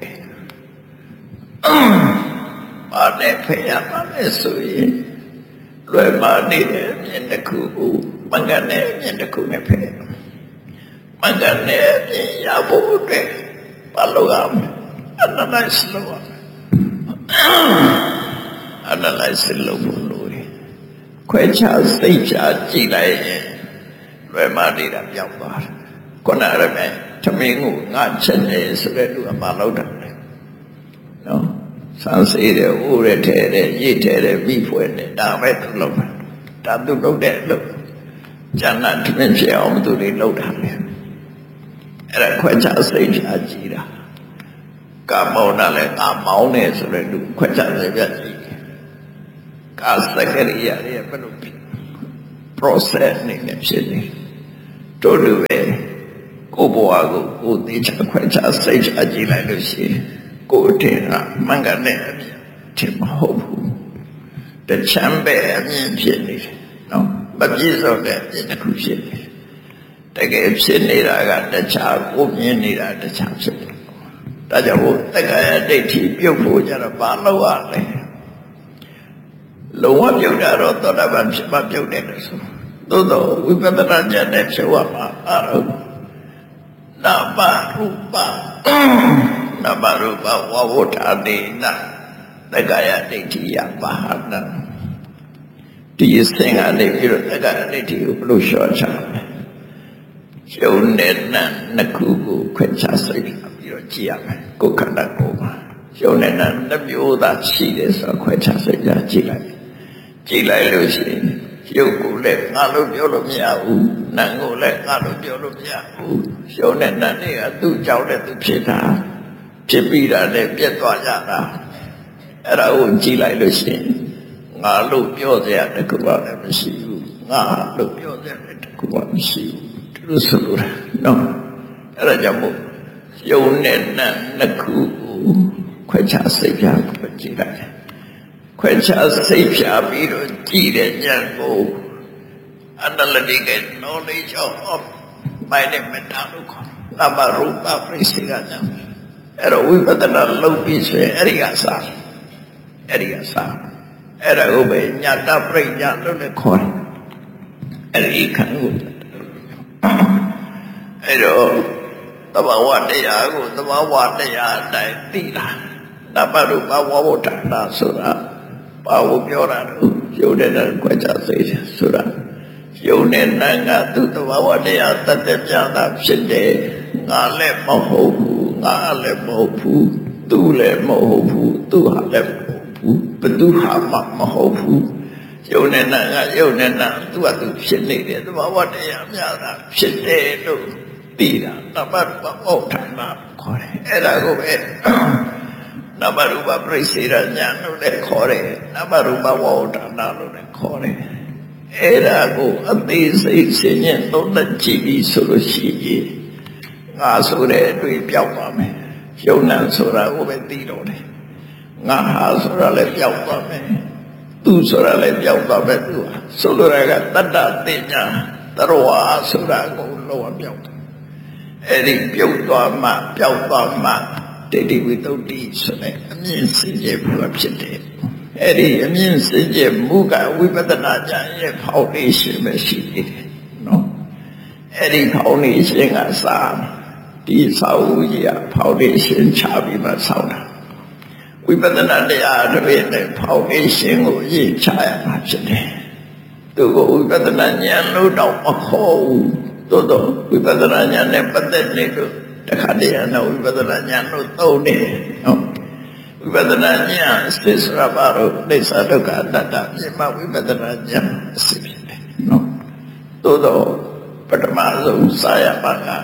ဘာနဲ့ဖယ်ရပါလဲဆိုရင်လွယ်ပါနေတဲ့အမြင်တစ်ခုကိုမင်္ဂနဲ့အမြင်တစ်ခုနဲ့ဖယ်မင်္ဂနဲ့အမြင်ရဖို့အတွက်ဘာလို့ရမလဲanalyze လုပ်ရမယ် analyze လုပ်ဖို့လိုတယ်ခွဲခြားစိတ်ချကြည့်လိုက်ရင်လွယ်မှနေတာပြောင်းသွားတယ်ခုနရမယ်သမင်းကိုငါချက်နေဆိုတဲ့လူကမလုပ်တာလေနော်ဆန်းစေးတယ်အိုးရထဲတယ်ရည်ထဲတယ်ပြီးဖွယ်တယ်ဒါပဲသူလုပ်တာဒါသူလုပ်တဲ့လုပ်ကျန်တဲ့သမင်းဖြစ်အောင်သူတွေလုပ်တာလေအဲ့ဒါခွဲခြားစိတ်ချကြည့်တာကာမောနာလဲကာမောင်းနေဆိုတဲ့လူခွဲခြားစိတ်ပြကြည့်ကာစကရိယာတွေဘယ်လို process နေနဲ့ဖြစ်နေတို့လူပဲကိုဘဝကိုကိုသိချခွဲခြားစိတ်ချကြည့်လိုက်လို့ရှိရင်ကိုအထင်ကမှန်ကန်တဲ့အမြင်ထင်မဟုတ်ဘူးတချမ်းပဲအမြင်ဖြစ်နေတယ်နော်မပြည့်စုံတဲ့အမြင်တစ်ခုဖြစ်နေတကယ်ဖြစ်နေတာကတခြားကိုမြင်နေတာတခြားဖြစ်တယ်ဒါကြောင့်ဘုတက္ကရာဒိဋ္ဌိပြုတ်ဖို့ကြတော့ဘာလို့ရလဲလုံးဝပြုတ်တာတော့သောတာပန်ဖြစ်မှပြုတ်တယ်လို့ဆိုသို့တော့ဝိပဿနာဉာဏ်နဲ့ဖြုတ်ရမှာအရုံနာမရူပနာမရူပဝဝဋ္ဌာနေနတက္ကရာဒိဋ္ဌိယပါဟနဒီစင်ကနေပြီးတော့တက္ကရာဒိဋ္ဌိကိုဘယ်လိုလျှော့ချလဲရှုံးတဲ့နာနှစ်ခုကိုခွဲခြားစိတ်ပြီးတော့ကြည့်ရမယ်ကိုယ်ခန္ဓာကိုယ်မှာရှုံးတဲ့နာတစ်မျိုးသာရှိတယ်ဆိုတော့ခွဲခြားစိတ်ကြည့်လိုက်ကြည့်လိုက်လို့ရှိရင်ရုပ်ကိုလည်းငါလို့ပြောလို့မရဘူးနာမ်ကိုလည်းငါလို့ပြောလို့မရဘူးရှုံးတဲ့နာမ်တွေကသူ့ကြောင့်လည်းသူဖြစ်တာဖြစ်ပြီးတာလည်းပြတ်သွားကြတာအဲ့ဒါကိုကြည့်လိုက်လို့ရှိရင်ငါလို့ပြောစရာတခုမှလည်းမရှိဘူးငါလို့ပြောစရာတခုမှမရှိဘူးဒီလိုဆိုလို့နော်အဲ့ဒါကြောင့်မို့ယုံနဲ့နာမ်နှစ်ခုကိုခွဲခြားစိတ်ပြပြီးကြည့်လိုက်ခွဲခြားစိတ်ဖြာပြီးတော့ကြည့်တဲ့ဉာဏ်ကို analytical knowledge of mind and matter လို့ခေါ်နာမရူပပရိစ္ဆေကဉာဏ်အဲ့တော့ဝိပဿနာလုပ်ပြီးဆိုရင်အဲ့ဒီကစားအဲ့ဒီကစားအဲ့ဒါကိုပဲညာတပရိညာလို့လည်းခေါ်တယ်အဲ့ဒီခံကိုအဲ့တော့သဘာဝတရားကိုသဘာဝတရားအတိုင်းသိတာနာမရူပဝဝဋ္ဌာနာဆိုတာဘာကိုပြောတာလဲရုပ်တဲ့ကွက်ကြစိတ်ဆိုတာရုပ်နဲ့နာကသူ့သဘာဝတရားတတ်တဲ့ပြတာဖြစ်တယ်ငါလည်းမဟုတ်ဘူးငါလည်းမဟုတ်ဘူးသူလည်းမဟုတ်ဘူးသူဟာလည်းမဟုတ်ဘူးဘသူဟာမှမဟုတ်ဘူးရုပ်နဲ့နာကရုပ်နဲ့နာသူကသူဖြစ်နေတယ်သဘာဝတရားများတာဖြစ်တယ်လို့သိတာနာမရူပဝဋ္ဌာနာခေါ်တယ်အဲ့ဒါကိုပဲနာမရူပပရိစ္ဆေရဉာဏ်လို့လည်းခေါ်တယ်နာမရူပဝဝဋ္ဌာနာလို့လည်းခေါ်တယ်အဲ့ဒါကိုအသေးစိတ်ရှင်းရှင်းသုံးသပ်ကြည့်ပြီးဆိုလို့ရှိရင်ငါဆိုတဲ့အတွေ့ပြောက်ပါမယ်ယုံနာဆိုတာကိုပဲသိတော့တယ်ငါဟာဆိုတာလည်းပြောက်သွားမယ်သူဆိုတာလည်းပြောက်သွားမယ်သူဟာဆိုလိုတာကတတ္တသိညာတရဝါဆိုတာကိုလောကပြောက်တယ်အဲ့ဒီပြုတ်သွားမှပြောက်သွားမှဒိဋ္ဌိဝိသုဒ္ဓိဆိုတဲ့အမြင်စင်ကြယ်မှုဖြစ်တယ်အဲ့ဒီအမြင်စင်ကြယ်မှုကဝိပဿနာဉာဏ်ရဲ့ foundation ပဲရှိသေးတယ်နော်အဲ့ဒီ foundation ကစာဒီစာအုပ်ကြီးက foundation ချပြီးမှဆောက်တာဝိပဿနာတရားတစ်ပြည့်နဲ့ foundation ကိုအရင်ချရမှာဖြစ်တယ်သူကဝိပဿနာဉာဏ်လို့တော့မခေါ်ဘူးသို့တော့ဝိပဿနာဉာဏ်နဲ့ပတ်သက်နေလို့တခါတည်းကတော့ဝိပဿနာဉာဏ်လို့သုံးနေဟုတ်ဝိပဿနာဉာဏ်အစစ်စရပါတော့အိသဒုက္ခအတ္တမြင်မှဝိပဿနာဉာဏ်အစစ်ဖြစ်တယ်နော်သို့တော့ပထမဆုံးစာရပါက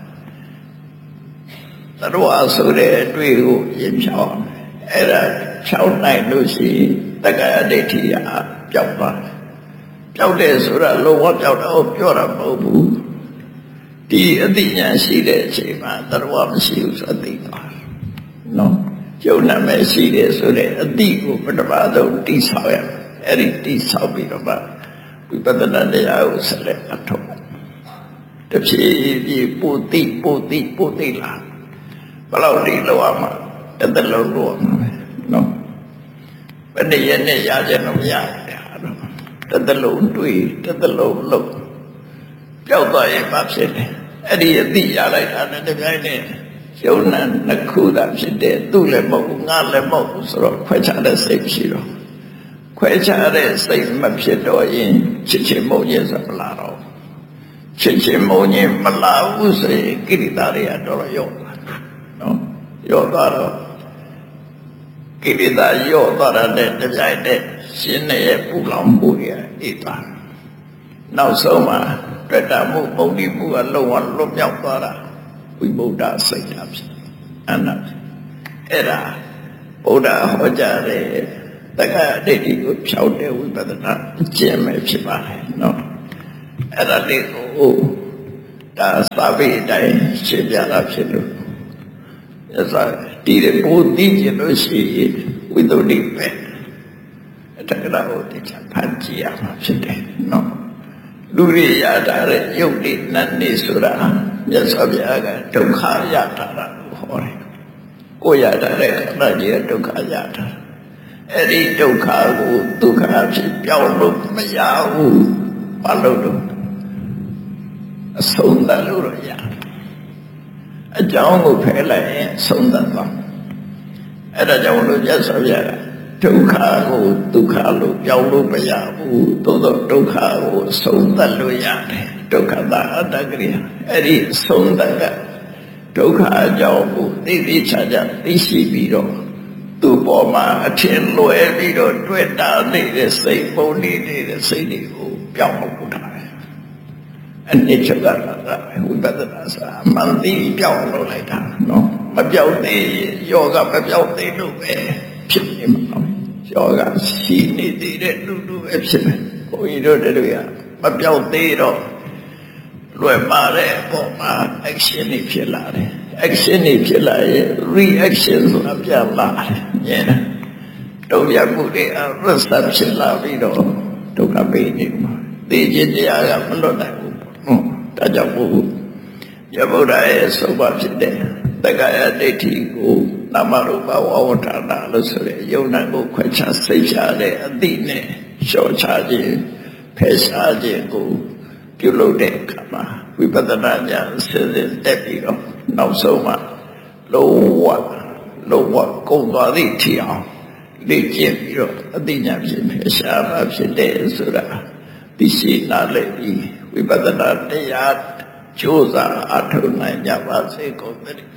သရဝဆိုတဲ့အတွေ့ကိုရင်ဖြောင်းအဲ့ဒါဖြောင်းနိုင်လို့ရှိရင်တက္ကရာဒိဋ္ဌိကပျောက်သွားတယ်ပျောက်တယ်ဆိုတာလုံးဝပျောက်တော့ပြောတာမဟုတ်ဘူးဒီအသိဉာဏ်ရှိတဲ့အချိန်မှာသရဝမရှိဘူးဆိုသိသွားတယ်နော်ကျုံနာမဲ့ရှိတယ်ဆိုတဲ့အသိကိုပထမဆုံးတိဆောက်ရမယ်အဲ့ဒီတိဆောက်ပြီးတော့မှဝိပဿနာတရားကိုဆက်လက်အထောက်တဖြည်းဖြည်းပိုသိပိုသိပိုသိလာဘယ်လောက်ဒီလောက်အောင်တစ်သက်လုံးလို့အောင်နော်ဘယ်နည်းနဲ့ရကြလို့မရတယ်တစ်သက်လုံးတွေ့တစ်သက်လုံးလို့ပျောက်သွားရင်ဘာဖြစ်လဲအဲ့ဒီအသိရလိုက်တာနဲ့တပြိုင်နက်ယုံနာနှစ်ခုသာဖြစ်တယ်သူ့လည်းမဟုတ်ဘူးငါလည်းမဟုတ်ဘူးဆိုတော့ခွဲခြားတဲ့စိတ်ရှိတော့ခွဲခြားတဲ့စိတ်မဖြစ်တော့ရင်ချစ်ချင်းမုန်းခြင်းဆိုမလာတော့ချစ်ချင်းမုန်းခြင်းမလာဘူးဆိုရင်ကိရိတာတွေကတော့ရော့သွားနော်ရော့သွားတော့ကိရိတာရော့သွားတဲ့တပြိုင်နက်ရှင်ရဲ့ပူလောင်မှုတွေအေးသွားနောက်ဆုံးမှာတွေ့တာမှုပုံဒီမှုကလုံးဝလွတ်မြောက်သွားတာဝိဗုဒ္ဓစိတ်ဓာတ်ဖြစ်အနတ်အဲ့ဒါဘုရားဟောကြားတဲ့တက္ကရာဒိဋ္ဌိကိုဖြောက်တဲ့ဝိပဿနာအကျင့်ပဲဖြစ်ပါလေနော်အဲ့ဒါလေးကိုဒါစာပေအတိုင်းရှင်းပြတာဖြစ်လို့အဲ့ဒါဒီပို့သိကျင်လို့ရှိရင်ဝိသုဒ္ဓိပဲတက္ကရာကိုသိချဖန်ကြည့်ရမှာဖြစ်တယ်နော်လူတွေရတာတဲ့ယုတ်တိနတ်နေဆိုတာမြတ်စွာဘုရားကဒုက္ခရတာလို့ဟောတယ်ကိုရတာတဲ့ခန္ဓာကြီးကဒုက္ခရတာအဲ့ဒီဒုက္ခကိုဒုက္ခဖြစ်ပြောင်းလို့မရဘူးဘာလို့လဲအဆုံးသတ်လို့ရအကြောင်းကိုဖယ်လိုက်ရင်ဆုံးသတ်သွားအဲ့ဒါကြောင့်လို့မြတ်စွာဘုရားကဒုက္ခကိုဒုက္ခလို့ပြောင်းလို့မရဘူးသို့တော့ဒုက္ခကိုဆုံးသတ်လို့ရတယ်ဒုက္ခသာအတ္တကရိယာအဲ့ဒီဆုံးသတ်ကဒုက္ခအကြောင်းကိုသိသိချာချာသိရှိပြီးတော့သူ့ပေါ်မှာအထင်လွယ်ပြီးတော့တွေ့တာနေတဲ့စိတ်ပုံနေနေတဲ့စိတ်တွေကိုပြောင်းလို့တာအနိစ္စကလာဝိပဿနာစာမှန်သိပြောင်းလို့လိုက်တာနော်မပြောင်းသေးယောဂမပြောင်းသေးလို့ပဲဖြစ်နေမှာယောဂရှိနေသေးတဲ့လူလူပဲဖြစ်မယ်ဘုန်းကြီးတို့တို့ရမပြောင်းသေးတော့လွယ်ပါတဲ့အပေါ်မှာ action တွေဖြစ်လာတယ် action တွေဖြစ်လာရင် reaction ဆိုတာပြန်လာတယ်မြင်လားတုံ့ပြန်မှုတွေ result ဖြစ်လာပြီးတော့ဒုက္ခပေးနေမှာသိခြင်းတရားကမလွတ်နိုင်ဘူးဟုတ်ဒါကြောင့်ဘုရားဗုဒ္ဓရဲ့ဆုံးမဖြစ်တဲ့တက္ကရာဒိဋ္ဌိကိုနာမရူပဝဝဌာနလို့ဆိုတဲ့ယုံနာကိုခွဲခြားစိတ်ချတဲ့အတိနဲ့လျှော့ချခြင်းဖယ်ရှားခြင်းကိုပြုလုပ်တဲ့အခါမှာဝိပဿနာဉာဏ်စစ်စစ်တက်ပြီးတော့နောက်ဆုံးမှာလုံးဝလုံးဝကုန်သွားသည့်ထီအောင်လေ့ကျင့်ပြီးတော့အတိညာဖြင့်ဖယ်ရှားမှာဖြစ်တယ်ဆိုတာသိရှိနားလည်ပြီးဝိပဿနာတရားကြိုးစားအထောက်နိုင်ကြပါစေကုန်သတည်း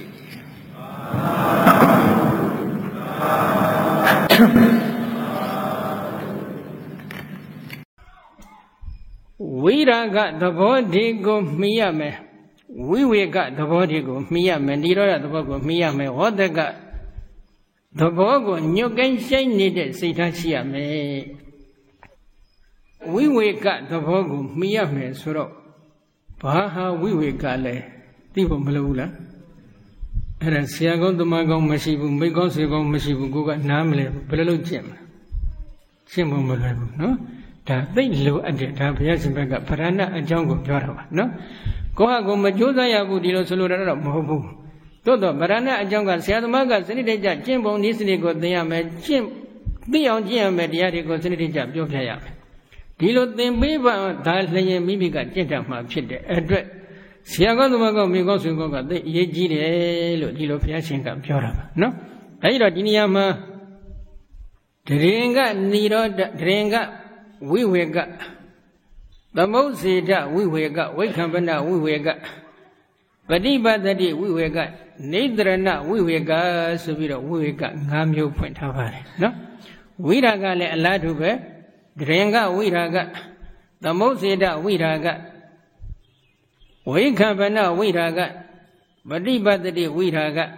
ဝိရာဂသဘောတွေကိုမှီရမယ်ဝိဝေကသဘောတွေကိုမှီရမယ်និရောဓသဘောကိုမှီရမယ်ဝေါတကသဘောကိုညှို့ကိုင်းရှိုက်နေတဲ့စိတ်ထားရှိရမယ်ဝိဝေကသဘောကိုမှီရမယ်ဆိုတော့ဘာဟာဝိဝေကလဲသိဖို့မလိုဘူးလားအဲ့ဒါဆရာကောင်းတမန်ကောင်းမရှိဘူးမိကောင်းဆွေကောင်းမရှိဘူးကိုကနားမလဲဘူးဘယ်လိုလုပ်ကျင့်မလဲရှင်းဖို့မလွယ်ဘူးနော်ဒါသိလိုအပ်တယ်ဒါဘုရားရှင်ဘက်ကဗရဏအကြောင်းကိုပြောတာပါနော်ကိုဟာကိုမကြိုးစားရဘူးဒီလိုဆိုလိုတာတော့မဟုတ်ဘူးသို့တော့ဗရဏအကြောင်းကဆရာသမားကစနစ်တကျကျင့်ပုံနည်းစနစ်ကိုသင်ရမယ်ကျင့်သိအောင်ကျင့်ရမယ်တရားတွေကိုစနစ်တကျပြောပြရမယ်ဒီလိုသင်ပေးပါဒါလျင်မိမိကကျင့်တတ်မှာဖြစ်တဲ့အတွက်ဆရာကောင်းသမားကောင်းမိကောင်းဆွေကောင်းကသိအရေးကြီးတယ်လို့ဒီလိုဘုရားရှင်ကပြောတာပါနော်အဲဒီတော့ဒီနေရာမှာဒရင်ကនិရောဓဒရင်ကဝိဝေကသမုစေတဝိဝေကဝိခံပနဝိဝေကပฏิပတ္တိဝိဝေကနိဒရဏဝိဝေကဆိုပြီးတော့ဝိဝေက၅မျိုးဖွင့်ထားပါတယ်နော်ဝိရာကလည်းအလားတူပဲဒရင်ကဝိရာကသမုစေတဝိရာကဝိခံပနဝိရာကပฏิပတ္တိဝိရာက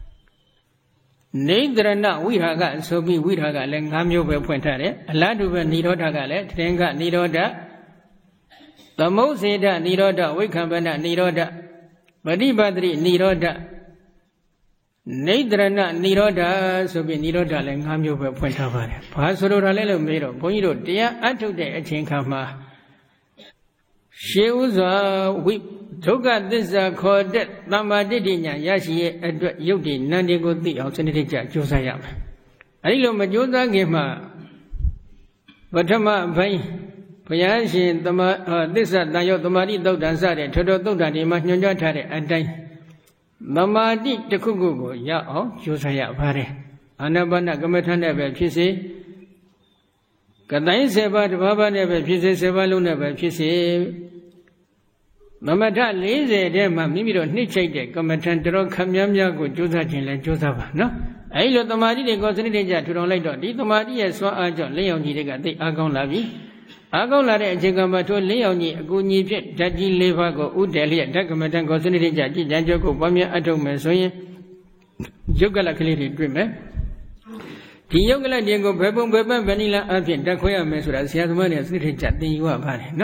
နိဒရဏဝိရာကဆိုပြီးဝိရာကလည်း၅မျိုးပဲဖွင့်ထားတယ်အလားတူပဲនិရောဓကလည်းဒရင်ကនិရောဓသမုစေတនិရောဓဝိခံပနនិရောဓပฏิပတ္တိនិရောဓနိဒရဏនិရောဓဆိုပြီးនិရောဓလည်း၅မျိုးပဲဖွင့်ထားပါတယ်ဘာဆိုလိုတာလဲလို့မေးတော့ဘုန်းကြီးတို့တရားအထုတ်တဲ့အချိန်ခါမှာရှေးဥစွာဝိဒုက္ခသစ္စာခေါ်တဲ့သမ္မာတိဋ္ဌိဉာဏ်ရရှိရဲ့အတွက်ယုတ်တိနန္ဒီကိုသိအောင်စနစ်တကျကြိုးစားရမယ်အဲဒီလိုမကြိုးစားခင်မှာပထမဘိုင်းဘုရားရှင်သမသစ္စာတန်ရောသမာဓိသုတ်တန်စတဲ့ထောတော်သုတ်တန်ဒီမှာညွှန်ကြားထားတဲ့အတိုင်းသမာဓိတစ်ခုခုကိုရအောင်ကြိုးစားရပါတယ်အာနာပါနကမ္မထနဲ့ပဲဖြစ်စေကတိုင်း၁၀ပါးတစ်ပါးပါးနဲ့ပဲဖြစ်စေ၁၀ပါးလုံးနဲ့ပဲဖြစ်စေသမထ၄၀ထဲမှာမိမိတို့နှိမ့်ချိတ်တဲ့ကမ္မထံတော်ခမ်းများများကိုကြိုးစားခြင်းလဲကြိုးစားပါနော်အဲဒီလိုသမာဓိတွေကိုစနစ်တကျထူထောင်လိုက်တော့ဒီသမာဓိရဲ့စွမ်းအားကြောင့်လင်းရောင်ကြီးတွေကသိအားကောင်းလာပြီအားကောင်းလာတဲ့အချိန်ကမှထိုလင်းရောင်ကြီးအကူအညီဖြင့်ဓာတ်ကြီး၄ပါးကိုဥတည်လျက်ဓာတ်ကမ္မထံကိုစနစ်တကျကြည်ကြံကြုတ်ကိုပွားများအထုတ်မယ်ဆိုရင်ယုတ်ကလကလေးတွေတွေ့မယ်ဒီယုတ်ကလတွေကိုဘယ်ပုံဘယ်ပန်းဗဏိလအဖြစ်ဓာတ်ခွဲရမယ်ဆိုတာဆရာသမားတွေစနစ်တကျသင်ယူရပါတယ်နော်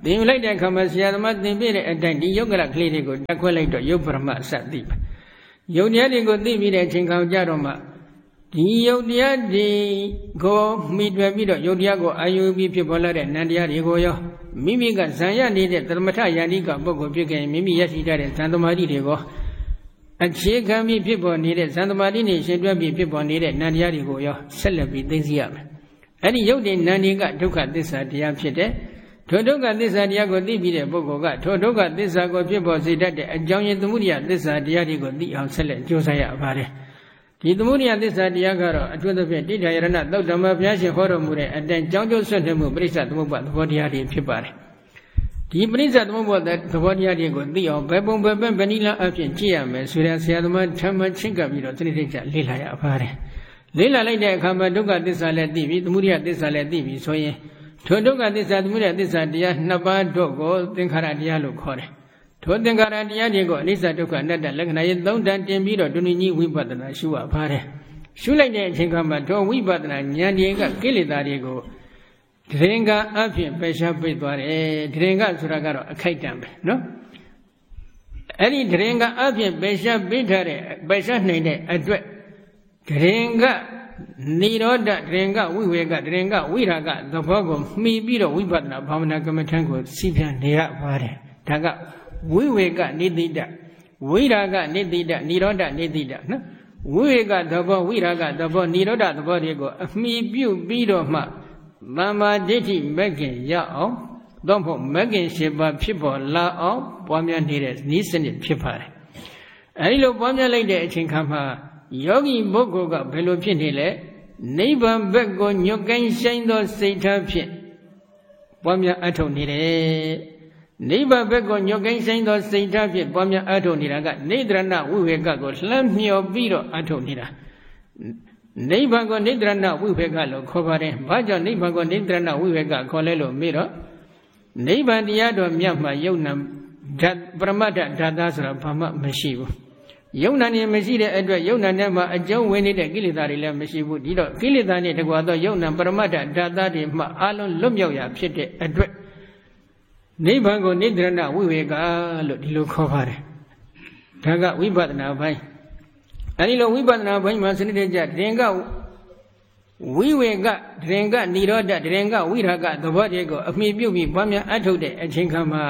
သင်ယူလိုက်တဲ့အခါမှာဆရာသမားသင်ပြတဲ့အတိုင်းဒီယုတ်ကလကလေးတွေကိုတက်ခွဲလိုက်တော့ယုတ်ပရမအစသိပဲယုတ်တရားတွေကိုသိပြီးတဲ့အချိန်ခါကြတော့မှဒီယုတ်တရားတွေကိုမိတွေ့ပြီးတော့ယုတ်တရားကိုအာယုပြီးဖြစ်ပေါ်လာတဲ့နန္တရားတွေကိုရောမိမိကဇံရနေတဲ့သမထယန္တိကပုဂ္ဂိုလ်ဖြစ်ခဲ့ရင်မိမိရရှိတဲ့ဇံသမာဓိတွေကိုအခြေခံပြီးဖြစ်ပေါ်နေတဲ့ဇံသမာဓိနဲ့ရှင်တွဲပြီးဖြစ်ပေါ်နေတဲ့နန္တရားတွေကိုရောဆက်လက်ပြီးသိသိရမယ်အဲ့ဒီယုတ်တဲ့နန္ဒီကဒုက္ခသစ္စာတရားဖြစ်တဲ့ထိုဒုက္ခသစ္စာတရားကိုသိပြီးတဲ့ပုဂ္ဂိုလ်ကထိုဒုက္ခသစ္စာကိုဖြစ်ပေါ်စေတတ်တဲ့အကြောင်းရင်းသမုဒိယသစ္စာတရားတွေကိုသိအောင်ဆက်လက်ကြိုးစားရပါတယ်ဒီသမုဒိယသစ္စာတရားကတော့အထွတ်သဖြင့်တိဋ္ဌာယရဏသုတ်တမဘုရားရှင်ဟောတော်မူတဲ့အတိုင်းကြောင်းကျိုးဆွတ်နေမှုပရိစ္ဆသမုပ္ပါသဘောတရားတွေဖြစ်ပါတယ်ဒီပရိစ္ဆသမုပ္ပါသဘောတရားတွေကိုသိအောင်ဘယ်ပုံဘယ်ပန်းဗဏိလအဖြစ်ကြည့်ရမယ်ဆိုတဲ့ဆရာသမားထမ်းမှချင်းကပ်ပြီးတော့သတိတိကျလေ့လာရပါတယ်လေ့လာလိုက်တဲ့အခါမှာဒုက္ခသစ္စာလည်းသိပြီသမုဒိယသစ္စာလည်းသိပြီဆိုရင်ထိုဒုက္ခသစ္စာသမုဒယသစ္စာတရားနှစ်ပါးတို့ကိုသင်္ခါရတရားလို့ခေါ်တယ်။ထိုသင်္ခါရတရားတွေကိုအနိစ္စဒုက္ခအနတ္တလက္ခဏာရဲ့သုံးတန်တင်ပြီးတော့ဒုနိကြီးဝိပဿနာရှုရပါတယ်။ရှုလိုက်တဲ့အချိန်ခါမှာထိုဝိပဿနာဉာဏ်တွေကကိလေသာတွေကိုဒရင်ကအဖြစ်ပယ်ရှားပိတ်သွားတယ်။ဒရင်ကဆိုတာကတော့အခိုက်တံပဲနော်။အဲ့ဒီဒရင်ကအဖြစ်ပယ်ရှားပိတ်ထားတဲ့ပယ်ရှားနိုင်တဲ့အတွက်ဒရင်ကနိရောဓဒရင်ကဝိဝေကဒရင်ကဝိရာကသဘောကိုမှီပြီးတော့ဝိပဿနာဘာဝနာကမ္မထံကိုစီးပြန်နေရပါတယ်ဒါကဝိဝေကနိတိတဝိရာကနိတိတနိရောဓနိတိတနော်ဝိဝေကသဘောဝိရာကသဘောနိရောဓသဘောတွေကိုအမှီပြုပြီးတော့မှသမ္မာဒိဋ္ဌိမဂ်ခင်ရအောင်သို့မဟုတ်မဂ်ခင်၈ပါးဖြစ်ပေါ်လာအောင်ပွားများနေတဲ့နည်းစနစ်ဖြစ်ပါတယ်အဲဒီလိုပွားများလိုက်တဲ့အချိန်ခါမှာယောဂီပုဂ္ဂိုလ်ကဘယ်လိုဖြစ်နေလဲနိဗ္ဗာန်ဘက်ကိုညွတ်ကိုင်းဆိုင်သောစိတ်ထားဖြင့်ပွားများအထုတ်နေတယ်နိဗ္ဗာန်ဘက်ကိုညွတ်ကိုင်းဆိုင်သောစိတ်ထားဖြင့်ပွားများအထုတ်နေတာကနိဒရဏဝိဝေကကိုလှမ်းမြော်ပြီးတော့အထုတ်နေတာနိဗ္ဗာန်ကိုနိဒရဏဝိဝေကလို့ခေါ်ပါတယ်ဘာကြောင့်နိဗ္ဗာန်ကိုနိဒရဏဝိဝေကခေါ်လဲလို့မေးတော့နိဗ္ဗာန်တရားတော်မြတ်မှာယုံနာဓာတ်ပရမတ္ထဓာတ်သားဆိုတာဘာမှမရှိဘူးယုံနာနေမရှိတဲ့အတွက်ယုံနာနဲ့မှအကျုံးဝင်နေတဲ့ကိလေသာတွေလည်းမရှိဘူးဒီတော့ကိလေသာနဲ့တကွာသောယုံနာပရမတ္ထဓာတ်သားတွေမှအလုံးလွတ်မြောက်ရာဖြစ်တဲ့အတွက်နိဗ္ဗာန်ကိုနိဒရဏဝိဝေကလို့ဒီလိုခေါ်ပါတယ်ဒါကဝိပဿနာပိုင်းအဲဒီလိုဝိပဿနာပိုင်းမှာစနစ်တကျဒရင်ကဝိဝေကဒရင်ကနိရောဓဒရင်ကဝိရာကသဘောတွေကိုအမိပြုတ်ပြီးပွားများအထုတ်တဲ့အချိန်ခါမှာ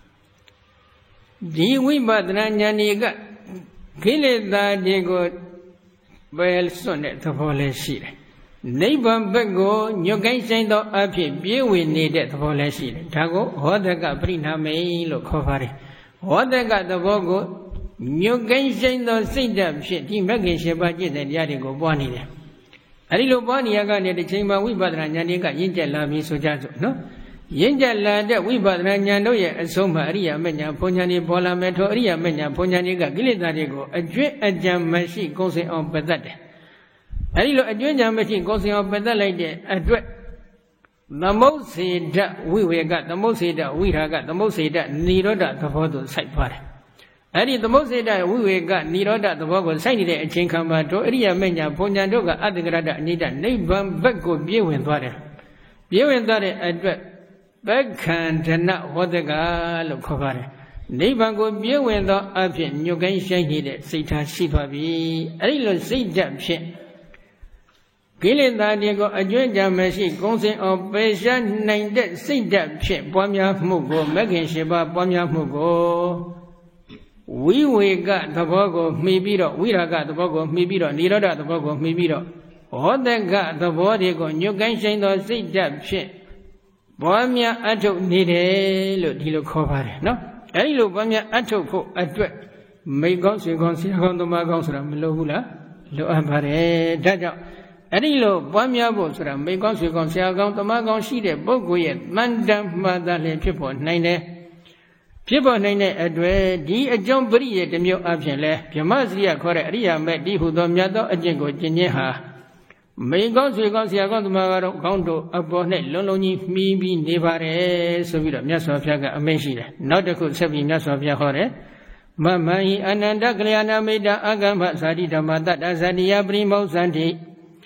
ဒီဝိပဿနာဉာဏ်တွေကကိလေသာတွေကိုပယ်စွန့်တဲ့သဘောလည်းရှိတယ်။နိဗ္ဗာန်ဘက်ကိုညွတ်ကိုင်းဆိုင်သောအဖြစ်ပြေးဝင်နေတဲ့သဘောလည်းရှိတယ်။ဒါကိုဟောတကပရိနာမေလို့ခေါ်ပါတယ်။ဟောတကသဘောကိုညွတ်ကိုင်းဆိုင်သောစိတ်ဓာတ်ဖြင့်ဒီမဂ္ဂင်၈ပါးကျင့်တဲ့တရားတွေကိုပွားနေတယ်။အဲဒီလိုပွားနေရကနေတစ်ချိန်မှာဝိပဿနာဉာဏ်တွေကရင့်ကျက်လာပြီဆိုကြစို့နော်။ရင့်ကျက်လာတဲ့ဝိပဿနာဉာဏ်တို့ရဲ့အဆုံးမှာအရိယာမဉ္ဇဉ်ဘုံဉာဏ်တွေပေါ်လာမယ်ထိုအရိယာမဉ္ဇဉ်ဘုံဉာဏ်တွေကကိလေသာတွေကိုအကျွင့်အကြံမရှိကုံစင်အောင်ပယ်တတ်တယ်။အဲဒီလိုအကျွင့်ကြံမရှိကုံစင်အောင်ပယ်တတ်လိုက်တဲ့အတွက်သမုတ်စေတဝိဝေကသမုတ်စေတဝိရာကသမုတ်စေတနိရောဓသဘောသို့စိုက်သွားတယ်။အဲဒီသမုတ်စေတဝိဝေကနိရောဓသဘောကိုစိုက်နေတဲ့အချိန်ခါမှာတို့အရိယာမဉ္ဇဉ်ဘုံဉာဏ်တို့ကအတ္တကရတအနိဒနိဗ္ဗာန်ဘက်ကိုပြေးဝင်သွားတယ်။ပြေးဝင်သွားတဲ့အတွက်ပက္ခန္ဓနဟောတကလို့ခေါ်ပါတယ်နိဗ္ဗာန်ကိုပြည့်ဝင်သောအဖြစ်ညွတ်ကိုင်းဆိုင်နေတဲ့စိတ်ထားရှိသွားပြီအဲဒီလိုစိတ်ဓာတ်ဖြင့်ကိလေသာတွေကိုအကျွင့်ကြံမရှိကုံစင်အောင်ပယ်ရှားနိုင်တဲ့စိတ်ဓာတ်ဖြင့်ပွားများမှုကိုမဂ္ဂင်၈ပါးပွားများမှုကိုဝိဝေကသဘောကိုမှီပြီးတော့ဝိရာဂသဘောကိုမှီပြီးတော့နိရောဓသဘောကိုမှီပြီးတော့ဟောတကသဘောတွေကိုညွတ်ကိုင်းဆိုင်သောစိတ်ဓာတ်ဖြင့်ပွားများအထုတ်နေတယ်လို့ဒီလိုခေါ်ပါတယ်နော်အဲဒီလိုပွားများအထုတ်ဖို့အတွက်မိတ်ကောင်းဆွေကောင်းဆရာကောင်းသမားကောင်းဆိုတာမလိုဘူးလားလိုအပ်ပါတယ်ဒါကြောင့်အဲ့ဒီလိုပွားများဖို့ဆိုတာမိတ်ကောင်းဆွေကောင်းဆရာကောင်းသမားကောင်းရှိတဲ့ပုဂ္ဂိုလ်ရဲ့တန်တမှန်သားလည်းဖြစ်ပေါ်နိုင်တယ်ဖြစ်ပေါ်နိုင်တဲ့အတွက်ဒီအကြောင်းပရိယေတစ်မျိုးအပြင်လဲဗြဟ္မစရိယခေါ်တဲ့အရိယာမေတ္တိဟုသောမြတ်သောအကျင့်ကိုကျင့်ခြင်းဟာမိကောင်းဆွေကောင်းဆရာကောင်းသမားကတော့ကောင်းတို့အပေါ်နဲ့လုံးလုံးကြီးမှီးပြီးနေပါတယ်ဆိုပြီးတော့မြတ်စွာဘုရားကအမိန့်ရှိတယ်နောက်တစ်ခုဆက်ပြီးမြတ်စွာဘုရားဟောတယ်မမဟိအနန္တကလျာဏမိတ္တအကမ္မဇာတိဓမ္မတ္တဇာတိယပရိမောဇန္တိ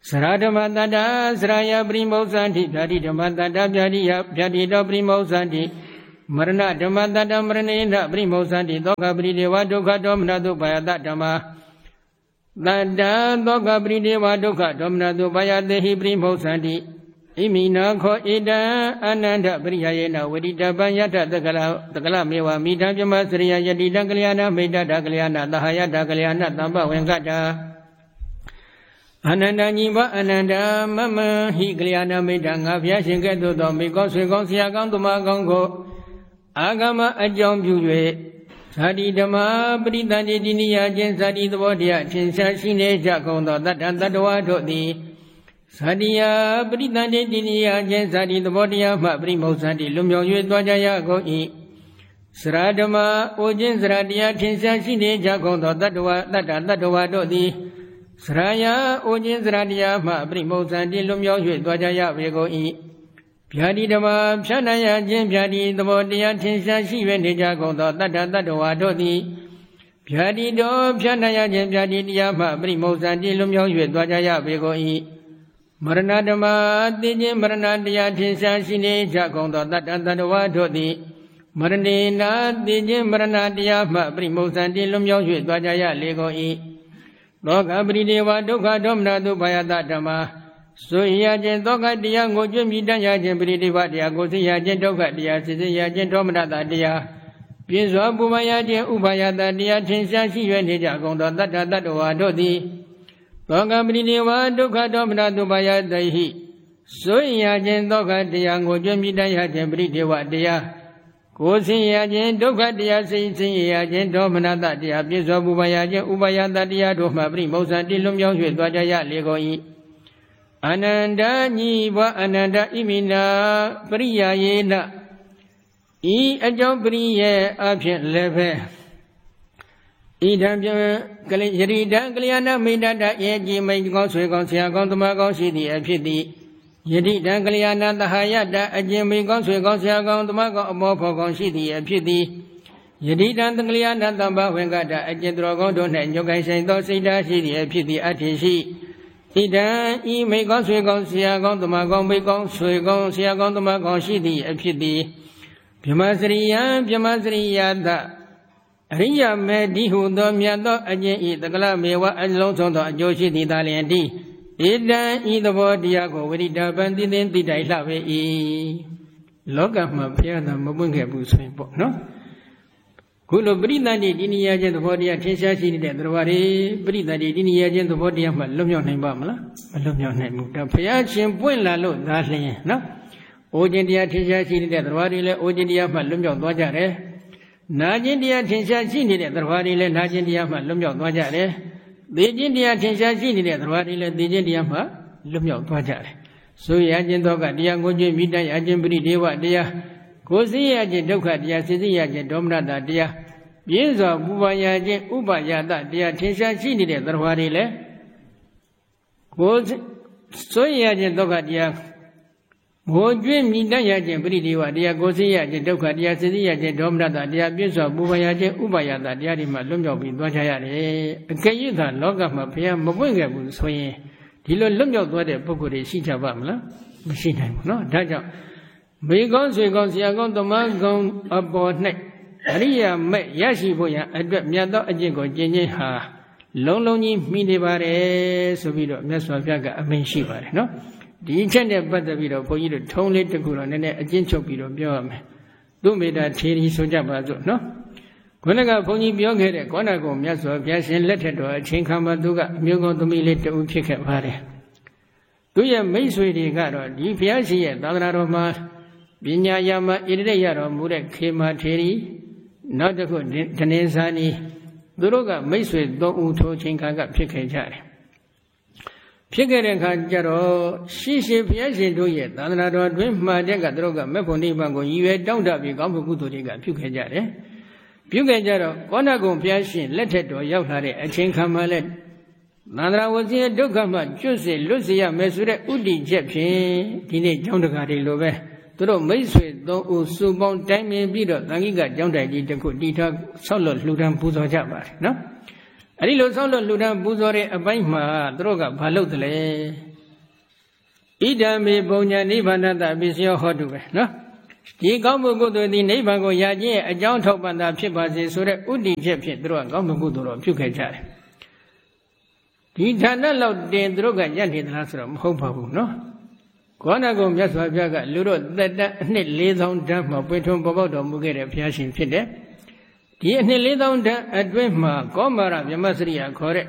Sara Dhamma Tata Saraya Primausanti Pyati Dhamma Tata Pyati Pyati Do Primausanti Marana Dhamma Tata Maranena Primausanti Doka Prideva Dukkha Domnatu Payata Dhamma Tata Doka Prideva Dukkha Domnatu Payatehi Primausanti Imina Kho Ida Ananda Priyayena Vedita Panyata Takala Takala Mewa Mita Pyama Sriya Yati Dakalyana Meta Dakalyana Dahaya Dakalyana Tamba Venkata Ananda Niva Ananda Mama Hikliana Medanga Vyashin Keto Domi Koswe Kosya Kantuma Kongo Agama Ajam Pyue Sadi Dhamma Pritani Diniya Jen Sadi Dvodia Chinsa Shine Jakondo Tatan Tatwa Dodi Sadiya Pritani Diniya Jen Sadi Dvodia Ma Primausanti Lumyo Yue Dwajaya Goi Sradama Ojin Sradia Chinsa Shine Jakondo Tatwa Tatan Tatwa Dodi Sraya Ojin Sradia Ma Primausanti Lumyo Yue Dwajaya Vegoi Pyadi Dhamma Pyanaya Jen Pyadi Dvodia Chinsa Shine Jakondo Tatan Tatwa Dodi Pyadi Do Pyanaya Jen Pyadi Diyama Primausanti Lumyo Yue Dwajaya Vegoi Marana Dhamma Tijin Marana Diya Chinsa Shine Jakondo Tatan Tatwa Dodi Maranena Tijin Marana Diyama Primausanti Lumyo Yue Dwajaya Legoi Doka Prideva Dukkha Domnatu Payata Dhamma Suya Jen Doka Diya Ngojun Midaya Jen Prideva Diya Gosiya Jen Doka Diya Sisiya Jen Domnata Diya Pinswa Pumaya Jen Upayata Diya Chinsa Shiyue Nija Kondo Tata Tatwa Dodi Doka Prideva Dukkha Domnatu Payata Hi Suya Jen Doka Diya Ngojun Midaya Jen Prideva Diya Gosiya Jen Doka Diya Sisiya Jen Domnata Diya Pinswa Pumaya Jen Upayata Diya Dhamma Primausanti Lumyo Yue Dwajaya Legoi Ananda Niva Ananda Imina Priyayena I Ajam Priye Apyan Leve Idam Yarida Kalyana Midada Yeji Mai Gong Sui Gong Sia Gong Tuma Gong Shidi Apyidi Yarida Kalyana Tahayada Ajim Mai Gong Sui Gong Sia Gong Tuma Gong Amopho Gong Shidi Apyidi Yarida Kalyana Tamba Venkata Ajendro Gong Dona Nyokai Saito Sida Shidi Apyidi Atishi Ida I Mai Gong Sui Gong Sia Gong Tuma Gong Mai Gong Sui Gong Sia Gong Tuma Gong Shidi Apyidi Pyamasriya Pyamasriya Da Riya Me Dihu Do Myato Ajen I Takala Mewa Ajlong Sondo Ajoshi Di Dalianti Ida I Davo Diya Ko Vedita Bandi Den Di Dai Lave I Loka Ma Pyana Mabunga Busui Po No Kulo Britani Diniya Jen Davo Diya Tinsha Shini De Dravare Britani Diniya Jen Davo Diya Ma Lumyo Naimba Mala Lumyo Naimu Da Pyachin Puenla Lo Dali No Ojin Diya Tinsha Shini De Dravare Le Ojin Diya Ma Lumyo Dwajare Najin Diya Tinsha Shini De Dravare Le Najin Diya Ma Lumyo Dwajare Dijin Diya Tinsha Shini De Dravare Le Dijin Diya Ma Lumyo Dwajare Suya Jen Doka Diya Ngojun Midaya Jen Prideva Diya Gosiya Jen Dukkha Diya Sisiya Jen Domnata Diya Pinswa Pumaya Jen Upayata Diya Tinsha Shini De Dravare Le Suya Jen Doka Diya Ngojun Midaya Jen Prideva Diya Gosiya Jen Dukkha Diya Sisiya Jen Domnata Diya Pinswa Pumaya Jen Upayata Diya Di Ma Lumyo Pi Dwajaya Le Akayuta Loka Ma Phaya Mapwenga Bu Soyin Di Lo Lumyo Dwade Pukkul De Shi Japa Malaမရှိနိုင်ဘူးနော်ဒါကြောင့်မေကောင်းဆွေကောင်းဆရာကောင်းတမန်ကောင်းအပေါ်၌အရိယာမဲ့ရရှိဖို့ရအတွက်မြတ်သောအကျင့်ကိုကျင့်ခြင်းဟာလုံးလုံးကြီးမိနေပါတယ်ဆိုပြီးတော့မြတ်စွာဘုရားကအမိန့်ရှိပါတယ်နော်ဒီအချက်နဲ့ပတ်သက်ပြီးတော့ဘုန်းကြီးတို့ထုံးလေးတစ်ခုတော့နည်းနည်းအကျဉ်းချုပ်ပြီးတော့ပြောရမယ်သူမေတ္တာထေရီဆိုကြပါစို့နော်ခုနကဘုန်းကြီးပြောခဲ့တဲ့ကောဏကုံမြတ်စွာဘုရားရှင်လက်ထက်တော်အချိန်ခါမှာသူကအမျိုးကောင်းသမီးလေးတဦးဖြစ်ခဲ့ပါတယ်သူရဲ့မိတ်ဆွေတွေကတော့ဒီဘုရားရှင်ရဲ့သာသနာတော်မှာပညာရမဣရိရတော်မူတဲ့ခေမာထေရီနောက်တစ်ခုဒနေဇာနီသူတို့ကမိတ်ဆွေသုံးဦးထိုးချိန်ခါကဖြစ်ခဲ့ကြတယ်ဖြစ်ခဲ့တဲ့အခါကျတော့ရှိရှိဘုရားရှင်တို့ရဲ့သာသနာတော်တွင်မှာတဲ့ကသူတို့ကမေဖို့နိဗ္ဗာန်ကိုရည်ရွယ်တောင်းတပြီးကောင်းမှုကုသိုလ်တွေကပြုခဲ့ကြတယ်ပြုခဲ့ကြတော့ကောဏကုံဘုရားရှင်လက်ထက်တော်ရောက်လာတဲ့အချိန်ခါမှာလဲသန္တရာဝစီဒုက္ခမှကျွတ်စေလွတ်စေရမယ်ဆိုတဲ့ဥတည်ချက်ဖြင့်ဒီနေ့ကျောင်းတကာတွေလိုပဲသူတို့မိတ်ဆွေသုံးဦးစုပေါင်းတိုင်းမြင်ပြီးတော့သံဃိကကျောင်းတိုင်ကြီးတစ်ခုတည်ထားဆောက်လို့လှူဒန်းပူဇော်ကြပါတယ်နော်အဲ့ဒီလိုဆောက်လို့လှူဒန်းပူဇော်တဲ့အပိုင်းမှာသူတို့ကဘာလုပ်တယ်လဲဣဒံမေပုံညာနိဗ္ဗာန်တပစ္စယောဟောတုပဲနော်ဒီကောင်းမှုကုသိုလ်သည်နိဗ္ဗာန်ကိုရခြင်းရဲ့အကြောင်းထောက်ပံ့တာဖြစ်ပါစေဆိုတဲ့ဥတည်ချက်ဖြင့်သူတို့ကကောင်းမှုကုသိုလ်တော်ပြုခဲ့ကြတယ်ဒီဌာနလောက်တင်သူတို့ကညံ့နေသလားဆိုတော့မဟုတ်ပါဘူးနော်ကောဏကုံမြတ်စွာဘုရားကလူတို့သက်တမ်းအနှစ်၄သောင်းတန်းမှာပွင့်ထွန်းပေါ်ပေါက်တော်မူခဲ့တဲ့ဘုရားရှင်ဖြစ်တယ်ဒီအနှစ်၄သောင်းတန်းအတွင်းမှာကောမာရဗြဟ္မစရိယခေါ်တဲ့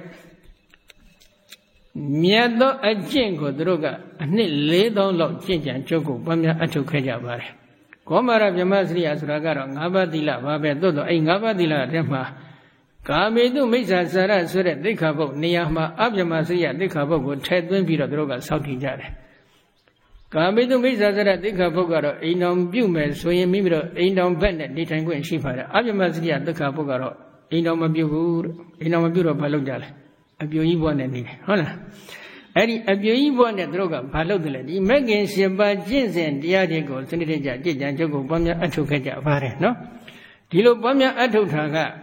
မြတ်သောအကျင့်ကိုသူတို့ကအနှစ်၄သောင်းလောက်ကျင့်ကြံကြုတ်ကိုပွားများအထုတ်ခဲ့ကြပါတယ်ကောမာရဗြဟ္မစရိယဆိုတာကတော့၅ပါးသီလပါပဲသို့တော့အဲ့၅ပါးသီလထဲမှာကာမေတုမိစ္ဆာစာရဆိုတဲ့သိက္ခာပုဒ်နေရာမှာအဗြဟ္မစရိယသိက္ခာပုဒ်ကိုထည့်သွင်းပြီးတော့သူတို့ကစောင့်တည်ကြတယ်ကာမေတုမိစ္ဆာစာရသိက္ခာပုဒ်ကတော့အိမ်တော်ပြုမယ်ဆိုရင်မိမိတို့အိမ်တော်ဘက်နဲ့နေထိုင်ခွင့်ရှိပါတယ်အဗြဟ္မစရိယသိက္ခာပုဒ်ကတော့အိမ်တော်မပြုဘူးအိမ်တော်မပြုတော့ဘာလုပ်ကြလဲအပြိုကြီးဘဝနဲ့နေတယ်ဟုတ်လားအဲ့ဒီအပြိုကြီးဘဝနဲ့သူတို့ကဘာလုပ်တယ်လဲဒီမဂ္ဂင်ရှင်ပါကျင့်စဉ်တရားတွေကိုစနစ်တကျကြည်ကြံကြုတ်ကိုပွားများအထုတ်ခဲ့ကြပါတယ်နော်ဒီလိုပွားများအထုတ်တာ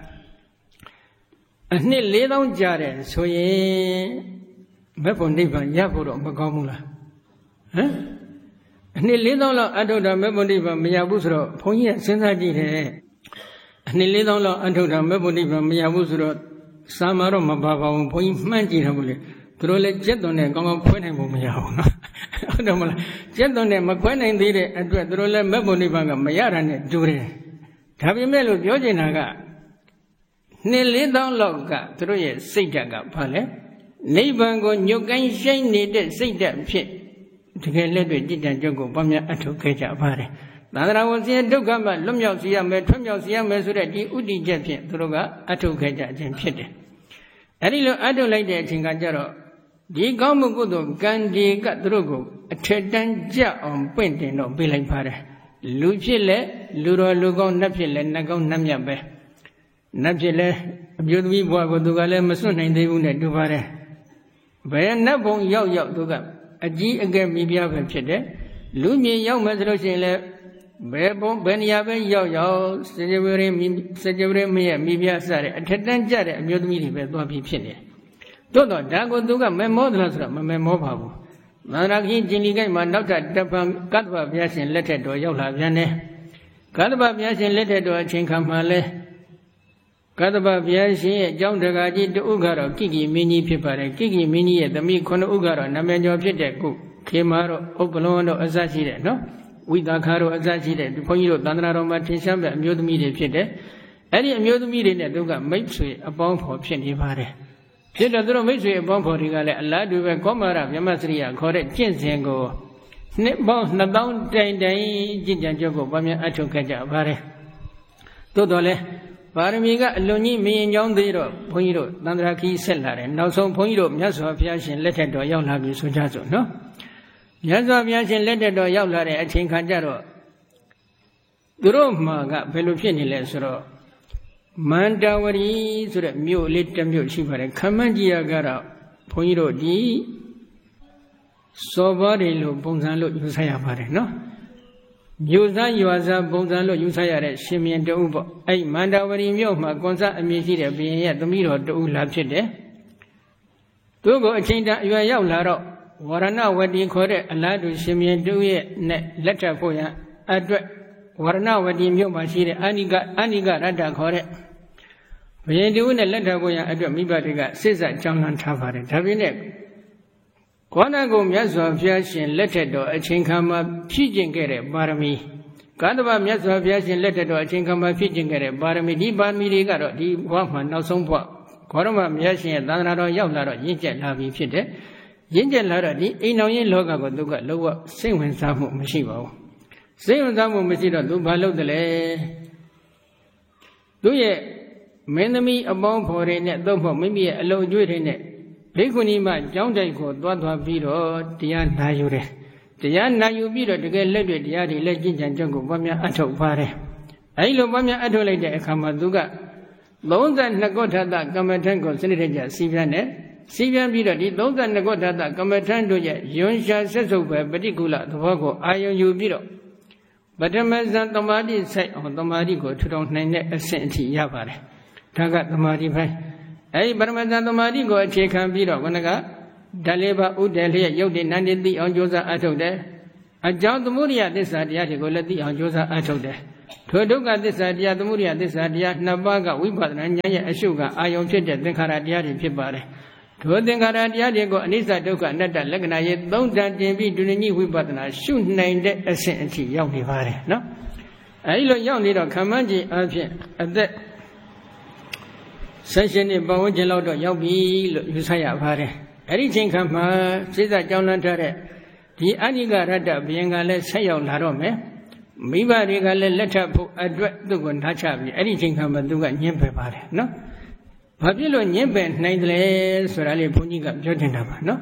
ကအနှစ်၄သောင်းကြာတယ်ဆိုရင်မက်ဖို့နိဗ္ဗာန်ရဖို့တော့မကောင်းဘူးလားဟမ်အနှစ်၄သောင်းလောက်အထုတ်တာမက်ဖို့နိဗ္ဗာန်မရဘူးဆိုတော့ဘုန်းကြီးကစဉ်းစားကြည့်တယ်အနှစ်၄သောင်းလောက်အထုတ်တာမက်ဖို့နိဗ္ဗာန်မရဘူးဆိုတော့စာမတော့မပါပါဘူးဘုန်းကြီးမှန်းကြည့်တာဘူးလေသူတို့လည်းကြက်သွန်နဲ့ကောင်းကောင်းခွဲနိုင်ဖို့မရဘူးနော်ဟုတ်တယ်မလားကြက်သွန်နဲ့မခွဲနိုင်သေးတဲ့အတွက်သူတို့လည်းမက်ဖို့နိဗ္ဗာန်ကမရတာနဲ့တူတယ်ဒါပေမဲ့လို့ပြောချင်တာကနှစ်လေးသောင်းလောက်ကသူတို့ရဲ့စိတ်ဓာတ်ကဘာလဲနိဗ္ဗာန်ကိုညွတ်ကိုင်းရှိုင်းနေတဲ့စိတ်ဓာတ်ဖြစ်တကယ်လက်တွေ့ကြည်တံကြုတ်ကိုပွားများအထုတ်ခဲ့ကြပါတယ်သန္တရာဝဆင်းဒုက္ခမှလွတ်မြောက်စေရမယ်ထွတ်မြောက်စေရမယ်ဆိုတဲ့ဒီဥတည်ချက်ဖြင့်သူတို့ကအထုတ်ခဲ့ကြခြင်းဖြစ်တယ်အဲဒီလိုအထုတ်လိုက်တဲ့အချိန်ကကျတော့ဒီကောင်းမှုကုသိုလ်ကံဒီကသူတို့ကိုအထက်တန်းကြအောင်ပင့်တင်တော့ပေးလိုက်ပါတယ်လူဖြစ်လဲလူတော်လူကောင်းနတ်ဖြစ်လဲနတ်ကောင်းနတ်မြတ်ပဲနတ်ဖြစ်လဲအပြုသမီးဘဝကိုသူကလည်းမစွန့်နိုင်သေးဘူးနဲ့တူပါတယ်ဘယ်နတ်ဘုံရောက်ရောက်သူကအကြီးအကဲမိဖုရားပဲဖြစ်တယ်လူမြင်ရောက်မယ်ဆိုလို့ရှိရင်လည်းဘယ်ဘုံဘယ်နေရာပဲရောက်ရောက်စကြဝဠာမိစကြဝဠာမရဲ့မိဖုရားစတဲ့အထက်တန်းကြတဲ့အမျိုးသမီးတွေပဲသွားပြီးဖြစ်နေတယ်တို့တော့ဒါကိုသူကမမောသလားဆိုတော့မမေမောပါဘူးသန္တာခိကျင်လီကိုက်မှာနောက်ထပ်တပံကတ္တဗဘုရားရှင်လက်ထက်တော်ရောက်လာပြန်တယ်ကတ္တဗဘုရားရှင်လက်ထက်တော်အချိန်ခါမှာလဲကတ္တဗဘုရားရှင်ရဲ့အကြောင်းတကာကြီးတဥကတော့ကိကိမင်းကြီးဖြစ်ပါတယ်ကိကိမင်းကြီးရဲ့သမီးခုနှစ်ဥကတော့နာမည်ကျော်ဖြစ်တဲ့ကုခေမာတို့ဥပ္ပလုံးတို့အစရှိတဲ့နော်ဝိသခါတို့အစရှိတဲ့ဘုန်းကြီးတို့သန္တရာတော်မှာထင်ရှားတဲ့အမျိုးသမီးတွေဖြစ်တယ်အဲ့ဒီအမျိုးသမီးတွေနဲ့သူကမိတ်ဆွေအပေါင်းဖော်ဖြစ်နေပါတယ်ဖြစ်တော့သူတို့မိတ်ဆွေအပေါင်းဖော်တွေကလည်းအလားတူပဲကောမာရဗြဟ္မစရိယခေါ်တဲ့ကျင့်စဉ်ကိုနှစ်ပေါင်းနှစ်သောင်းတိုင်တိုင်ကျင့်ကြံကြုတ်ကိုပွားများအထုတ်ခဲ့ကြပါတယ်သို့တော်လည်းပါရမီကအလွန်ကြီးမရင်ကြောင်းသေးတော့ဘုန်းကြီးတို့သန္တရာခီးဆက်လာတယ်နောက်ဆုံးဘုန်းကြီးတို့မြတ်စွာဘုရားရှင်လက်ထက်တော်ရောက်လာပြီဆိုကြစို့နော်မြတ်စွာဘုရားရှင်လက်ထက်တော်ရောက်လာတဲ့အချိန်ခါကျတော့သူတို့မှာကဘယ်လိုဖြစ်နေလဲဆိုတော့မန္တဝရီဆိုတဲ့မြို့လေးတစ်မြို့ရှိပါတယ်ခမန်းကြီးရကတော့ဘုန်းကြီးတို့ဒီစောဘောတွေလို့ပုံစံလို့ယူဆရပါတယ်နော်မြို့သားရွာသားပုံစံလို့ယူဆရတဲ့ရှင်မြင်းတဦးပေါ့အဲ့မန္တဝရီမြို့မှာကွန်ဆာအမည်ရှိတဲ့ဘုရင်ရဲ့သမီးတော်တဦးလာဖြစ်တယ်သူကိုအချိန်တန်အရွယ်ရောက်လာတော့ဝရဏဝတီခေါ်တဲ့အလားတူရှင်မြင်းတဦးရဲ့နဲ့လက်ထပ်ဖို့ရန်အတွက်ဝရဏဝတီမြို့မှာရှိတဲ့အာနိကအနိကရတ္တခေါ်တဲ့ဘုရင်တဦးနဲ့လက်ထပ်ဖို့ရန်အတွက်မိဘတွေကစစ်စကြောင်းလန်းထားပါတယ်ဒါပြင်နဲ့ကောဏဂုံမြတ်စွာဘုရားရှင်လက်ထက်တော်အချိန်ခါမှာဖြည့်ကျင့်ခဲ့တဲ့ပါရမီကတ္တဗမြတ်စွာဘုရားရှင်လက်ထက်တော်အချိန်ခါမှာဖြည့်ကျင့်ခဲ့တဲ့ပါရမီဒီပါရမီတွေကတော့ဒီဘဝမှာနောက်ဆုံးဘဝဂေါရမမြတ်ရှင်ရဲ့သာသနာတော်ရောက်လာတော့ရင့်ကျက်လာပြီဖြစ်တယ်ရင့်ကျက်လာတော့ဒီအိမ်တော်ရင်လောကကိုသူကလုံးဝစိတ်ဝင်စားမှုမရှိပါဘူးစိတ်ဝင်စားမှုမရှိတော့သူဘာလုပ်တယ်လဲသူရဲ့မင်းသမီးအပေါင်းဖော်တွေနဲ့သို့မဟုတ်မိမိရဲ့အလုံးအကျွေးတွေနဲ့ဘိက္ခုနီမကျောင်းတိုက်ကိုသွားသွားပြီးတော့တရားနာယူတယ်တရားနာယူပြီးတော့တကယ်လက်တွေ့တရားတွေလက်ကျင့်ကြံကြုံကိုပွားများအထုတ်ပါတယ်အဲဒီလိုပွားများအထုတ်လိုက်တဲ့အခါမှာသူကသုံးဆယ်နှစ်ကောဋ္ဌတကမ္မထံကိုစနစ်တကျစီးပြန်တယ်စီးပြန်ပြီးတော့ဒီသုံးဆယ်နှစ်ကောဋ္ဌတကမ္မထံတို့ရဲ့ယွန်ရှာဆက်စုပ်ပဲပฏิကူလသဘောကိုအာယုံယူပြီးတော့ပထမဇန်သမာဓိဆိုင်အောင်သမာဓိကိုထူထောင်နိုင်တဲ့အဆင့်အထိရပါတယ်ဒါကသမာဓိပိုင်းအဲဒီပရမဇန်သမာဓိကိုအခြေခံပြီးတော့ခဏကဓာလေးပါဥဒေလျက်ရုပ်တည်နန္တိသိအောင်ကြိုးစားအထုတ်တယ်အကြောင်းသမုဒိယသစ္စာတရားတွေကိုလည်းသိအောင်ကြိုးစားအထုတ်တယ်ထိုဒုက္ခသစ္စာတရားသမုဒိယသစ္စာတရားနှစ်ပါးကဝိပဿနာဉာဏ်ရဲ့အရှုကအာယုံဖြစ်တဲ့သင်္ခါရတရားတွေဖြစ်ပါတယ်ထိုသင်္ခါရတရားတွေကိုအနိစ္စဒုက္ခအနတ္တလက္ခဏာရဲ့သုံးတန်တင်ပြီးဒုညိဝိပဿနာရှုနိုင်တဲ့အဆင့်အထိရောက်နေပါတယ်နော်အဲဒီလိုရောက်နေတော့ခမန်းကြီးအဖြစ်အသက်ဆက်ရှင်နှစ်ပတ်ဝန်းကျင်လောက်တော့ရောက်ပြီလို့ယူဆရပါတယ်အဲ့ဒီချိန်ခါမှာစိစကြောင်းလန်းထားတဲ့ဒီအနိကရတ္တဘယင်ကလည်းဆက်ရောက်လာတော့မယ်မိဘတွေကလည်းလက်ထပ်ဖို့အတွက်သူ့ကိုနှာချပြီးအဲ့ဒီချိန်ခါမှာသူကညှင်းပယ်ပါတယ်နော်ဘာဖြစ်လို့ညှင်းပယ်နိုင်တယ်လဲဆိုတာလေးဘုန်းကြီးကပြောတင်တာပါနော်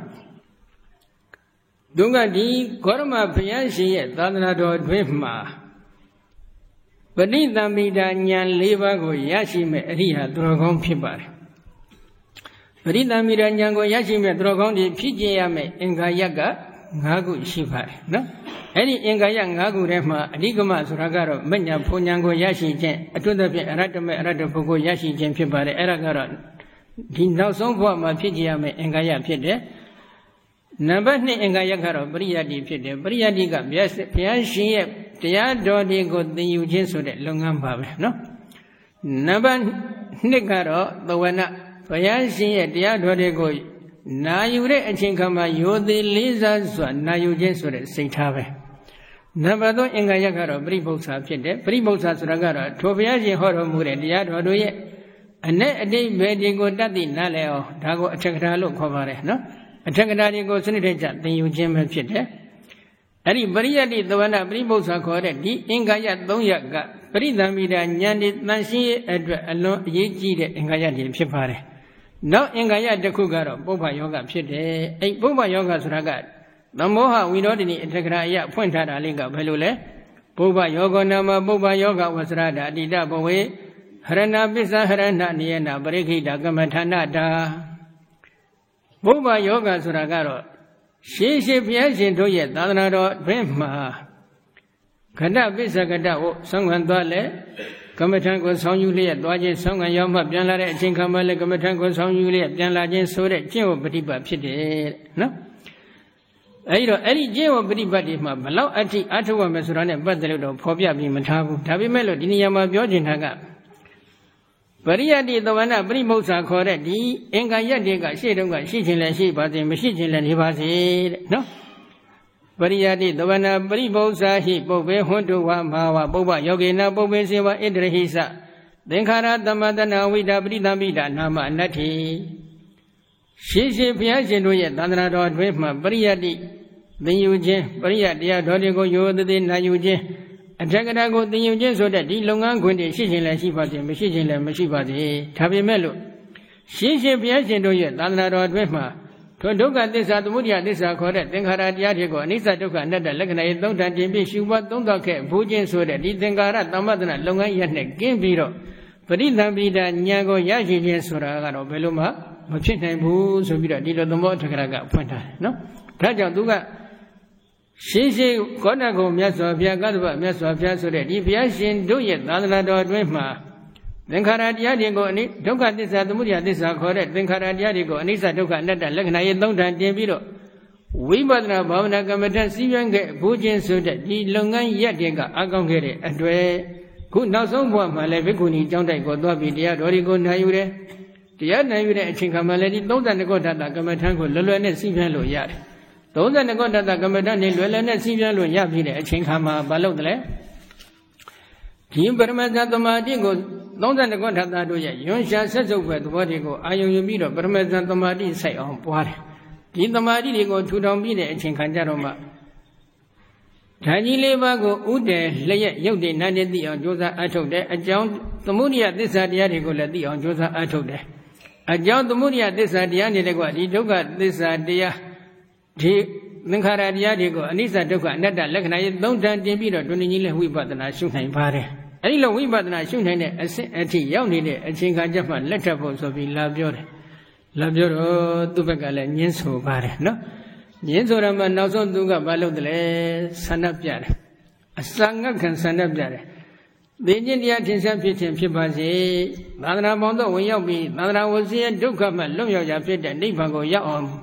သူကဒီဂေါရမဘုရားရှင်ရဲ့သာသနာတော်အတွင်းမှာပဋိသမိတာဉာဏ်၄ပါးကိုရရှိမဲ့အရိယာသူတော်ကောင်းဖြစ်ပါတယ်ပဋိသမိတာဉာဏ်ကိုရရှိမဲ့သူတော်ကောင်းတွေဖြစ်ကျင်ရမယ်အင်္ဂါရက၅ခုရှိပါတယ်နော်အဲ့ဒီအင်္ဂါရ၅ခုထဲမှာအဓိကမဆိုတာကတော့မဉ္ဇဉ်ဘုံဉာဏ်ကိုရရှိခြင်းအထွတ်သဖြင့်အရတ္တမေအရတ္တဘုကိုရရှိခြင်းဖြစ်ပါတယ်အဲ့ဒါကတော့ဒီနောက်ဆုံးဘဝမှာဖြစ်ကြရမယ်အင်္ဂါရဖြစ်တယ်နံပါတ်၂အင်္ဂါရကတော့ပရိယတ္တိဖြစ်တယ်ပရိယတ္တိကဘုရားရှင်ရဲ့တရားတော်တွေကိုသင်ယူခြင်းဆိုတဲ့လုပ်ငန်းပါပဲနော်နံပါတ်၂ကတော့သဝနဘုရားရှင်ရဲ့တရားတော်တွေကိုနာယူတဲ့အချိန်ခါမှာယောသေးလေးစားစွာနာယူခြင်းဆိုတဲ့စိတ်ထားပဲနံပါတ်၃အင်္ဂါရကတော့ပရိပု္ပ္ပာဖြစ်တယ်ပရိပု္ပ္ပာဆိုတာကတော့ထိုဘုရားရှင်ဟောတော်မူတဲ့တရားတော်တို့ရဲ့အ내အတိတ်ဘယ်တွေကိုတတ်သိနားလည်အောင်ဒါကိုအထက်ကထာလို့ခေါ်ပါတယ်နော်အထက်ကထာတွေကိုစနစ်တကျသင်ယူခြင်းပဲဖြစ်တယ်အဲ့ဒီပရိယတ္တိသဝနပရိပု္ပ္ပာခေါ်တဲ့ဒီအင်္ဂါရ၃ရပ်ကပရိသမိတာဉာဏ်ဒီတန်ရှင်းရဲ့အတွက်အလွန်အရေးကြီးတဲ့အင်္ဂါရတွေဖြစ်ပါတယ်နောက်အင်္ဂါရတစ်ခုကတော့ပုဗ္ဗယောဂဖြစ်တယ်အဲ့ပုဗ္ဗယောဂဆိုတာကသမောဟဝိရောဓနိအထက်ကထာအရဖွင့်ထားတာလေးကဘယ်လိုလဲပုဗ္ဗယောဂနာမပုဗ္ဗယောဂဝဆရဒအတိတဘဝေဟရဏပစ္စဟရဏနိယနာပရိခိတကမ္မဌာနတာပုဗ္ဗယောဂဆိုတာကတော့ရှေးရှေးဘုရားရှင်တို့ရဲ့သာသနာတော်အတွင်းမှာခဏပစ္စကတဝဆောင်းခံသွားလဲကမ္မထံကိုဆောင်းယူလျက်သွားခြင်းဆောင်းခံရောက်မှပြန်လာတဲ့အချိန်ခါမှလည်းကမ္မထံကိုဆောင်းယူလျက်ပြန်လာခြင်းဆိုတဲ့ကျင့်ဝတ်ပฏิပတ်ဖြစ်တယ်နော်အဲဒီတော့အဲ့ဒီကျင့်ဝတ်ပฏิပတ်ဒီမှာဘလောက်အထိအထုဝမယ်ဆိုတာနဲ့ပတ်သက်လို့တော့ဖော်ပြပြီးမထားဘူးဒါပေမဲ့လို့ဒီနေရာမှာပြောချင်တာကပရိယတ္တိသဝနပရိပု္ပ္ပာခေါ်တဲ့ဒီအင်္ဂါရတ်တွေကရှေ့တုန်းကရှိခြင်းလည်းရှိပါစေမရှိခြင်းလည်းနေပါစေတဲ့နော်ပရိယတ္တိသဝနပရိပု္ပ္ပာဟိပုပ္ပေဟွန်တုဝမဟာဝပုပ္ပယောဂေနပုပ္ပေစေဝဣတရဟိသသင်္ခါရသမတနာဝိတာပရိသမိတာနာမအနတ္ထိရှေးရှေးဘုရားရှင်တို့ရဲ့သန္တနာတော်အတွင်းမှာပရိယတ္တိသင်ယူခြင်းပရိယတ္တရားတော်တွေကိုယောသတိနာယူခြင်းအထက်ကထာကိုသင်ယူခြင်းဆိုတဲ့ဒီလုပ်ငန်းခွင်တွေရှိခြင်းလည်းရှိပါစေမရှိခြင်းလည်းမရှိပါစေဒါပေမဲ့လို့ရှင်းရှင်းဘုရားရှင်တို့ရဲ့သာသနာတော်အတွင်းမှာထိုဒုက္ခသစ္စာသမုဒယသစ္စာခေါ်တဲ့သင်္ခါရတရားတွေကိုအနိစ္စဒုက္ခအနတ္တလက္ခဏာရဲ့သုံးတန်တင်ပြီးရှုပွားသုံးသပ်ခဲ့ဘူးခြင်းဆိုတဲ့ဒီသင်္ခါရသမ္မတနာလုပ်ငန်းရပ်နဲ့ကင်းပြီးတော့ပရိသံပိတာဉာဏ်ကိုရရှိခြင်းဆိုတာကတော့ဘယ်လိုမှမဖြစ်နိုင်ဘူးဆိုပြီးတော့ဒီလိုသဘောထက်ကရကဖွင့်ထားတယ်နော်ဒါကြောင့်သူကရှင်းရှင်းကောဏဂုံမြတ်စွာဘုရားကသဗ္ဗမြတ်စွာဘုရားဆိုတဲ့ဒီဘုရားရှင်တို့ရဲ့သာသနာတော်အတွင်းမှာသင်္ခါရတရားတွေကိုအနိဒုက္ခသစ္စာသမုဒယသစ္စာခေါ်တဲ့သင်္ခါရတရားတွေကိုအနိစ္စဒုက္ခအနတ္တလက္ခဏာရဲ့သုံးဌာန်တင်ပြီးတော့ဝိပဿနာဘာဝနာကမ္မဋ္ဌာန်းစီးပွားခဲ့ဘူးခြင်းဆိုတဲ့ဒီလုပ်ငန်းရက်တွေကအကောင်းခဲ့တဲ့အတွေ့ခုနောက်ဆုံးဘဝမှာလည်းဘိက္ခုနီကျောင်းတိုက်ကိုသွားပြီးတရားတော်တွေကိုနိုင်ယူတယ်တရားနိုင်ယူတဲ့အချိန်ခါမှာလည်းဒီသုံးဆယ်နှစ်ခုဓာတ်ကမ္မဋ္ဌာန်းကိုလွယ်လွယ်နဲ့စီးပွားလို့ရတယ်သုံးဆယ်နှစ်ခုဓာတ်ကမ္မဋ္ဌာန်းနဲ့လွယ်လွယ်နဲ့စီးပွားလို့ရပြီတဲ့အချိန်ခါမှာမလုပ်တယ်ဒီပရမတ္တသမာဓိကိုသုံးဆယ်နှစ်ခုဓာတ်တို့ရဲ့ယွန်ရှာဆက်စုပ်ပဲသဘောတွေကိုအာယုံယူပြီးတော့ပရမတ္တသမာဓိစိုက်အောင်ပွားတယ်ဒီသမာဓိတွေကိုထူထောင်ပြီးတဲ့အချိန်ခါကျတော့မှဓာကြီးလေးပါးကိုဥတည်လျက်ရုပ်တည်နာနေသိအောင်ကြိုးစားအထုတ်တယ်အကြောင်းသမုဒိယသစ္စာတရားတွေကိုလည်းသိအောင်ကြိုးစားအထုတ်တယ်အကြောင်းသမုဒိယသစ္စာတရားနေတဲ့ကွာဒီဒုက္ခသစ္စာတရားဒီသင်္ခါရတရားတွေကိုအနိစ္စဒုက္ခအနတ္တလက္ခဏာရဲ့သုံးဌာန်တင်ပြီးတော့ဒုနိကြီးလည်းဝိပဿနာရှုနိုင်ပါတယ်အဲဒီလိုဝိပဿနာရှုနိုင်တဲ့အဆင့်အထိရောက်နေတဲ့အချိန်ခါကျမှလက်ထပ်ဖို့ဆိုပြီးလာပြောတယ်လာပြောတော့သူ့ဘက်ကလည်းညင်းဆိုပါတယ်နော်ညင်းဆိုရမှနောက်ဆုံးသူကဘာလုပ်တယ်လဲဆန္ဒပြတယ်အစငတ်ခံဆန္ဒပြတယ်သိခြင်းတရားထင်ရှားဖြစ်ခြင်းဖြစ်ပါစေသာသနာပေါင်းတော့ဝင်ရောက်ပြီးသာသနာဝစီရဲ့ဒုက္ခမှလွတ်မြောက်ရာဖြစ်တဲ့နိဗ္ဗာန်ကိုရောက်အောင်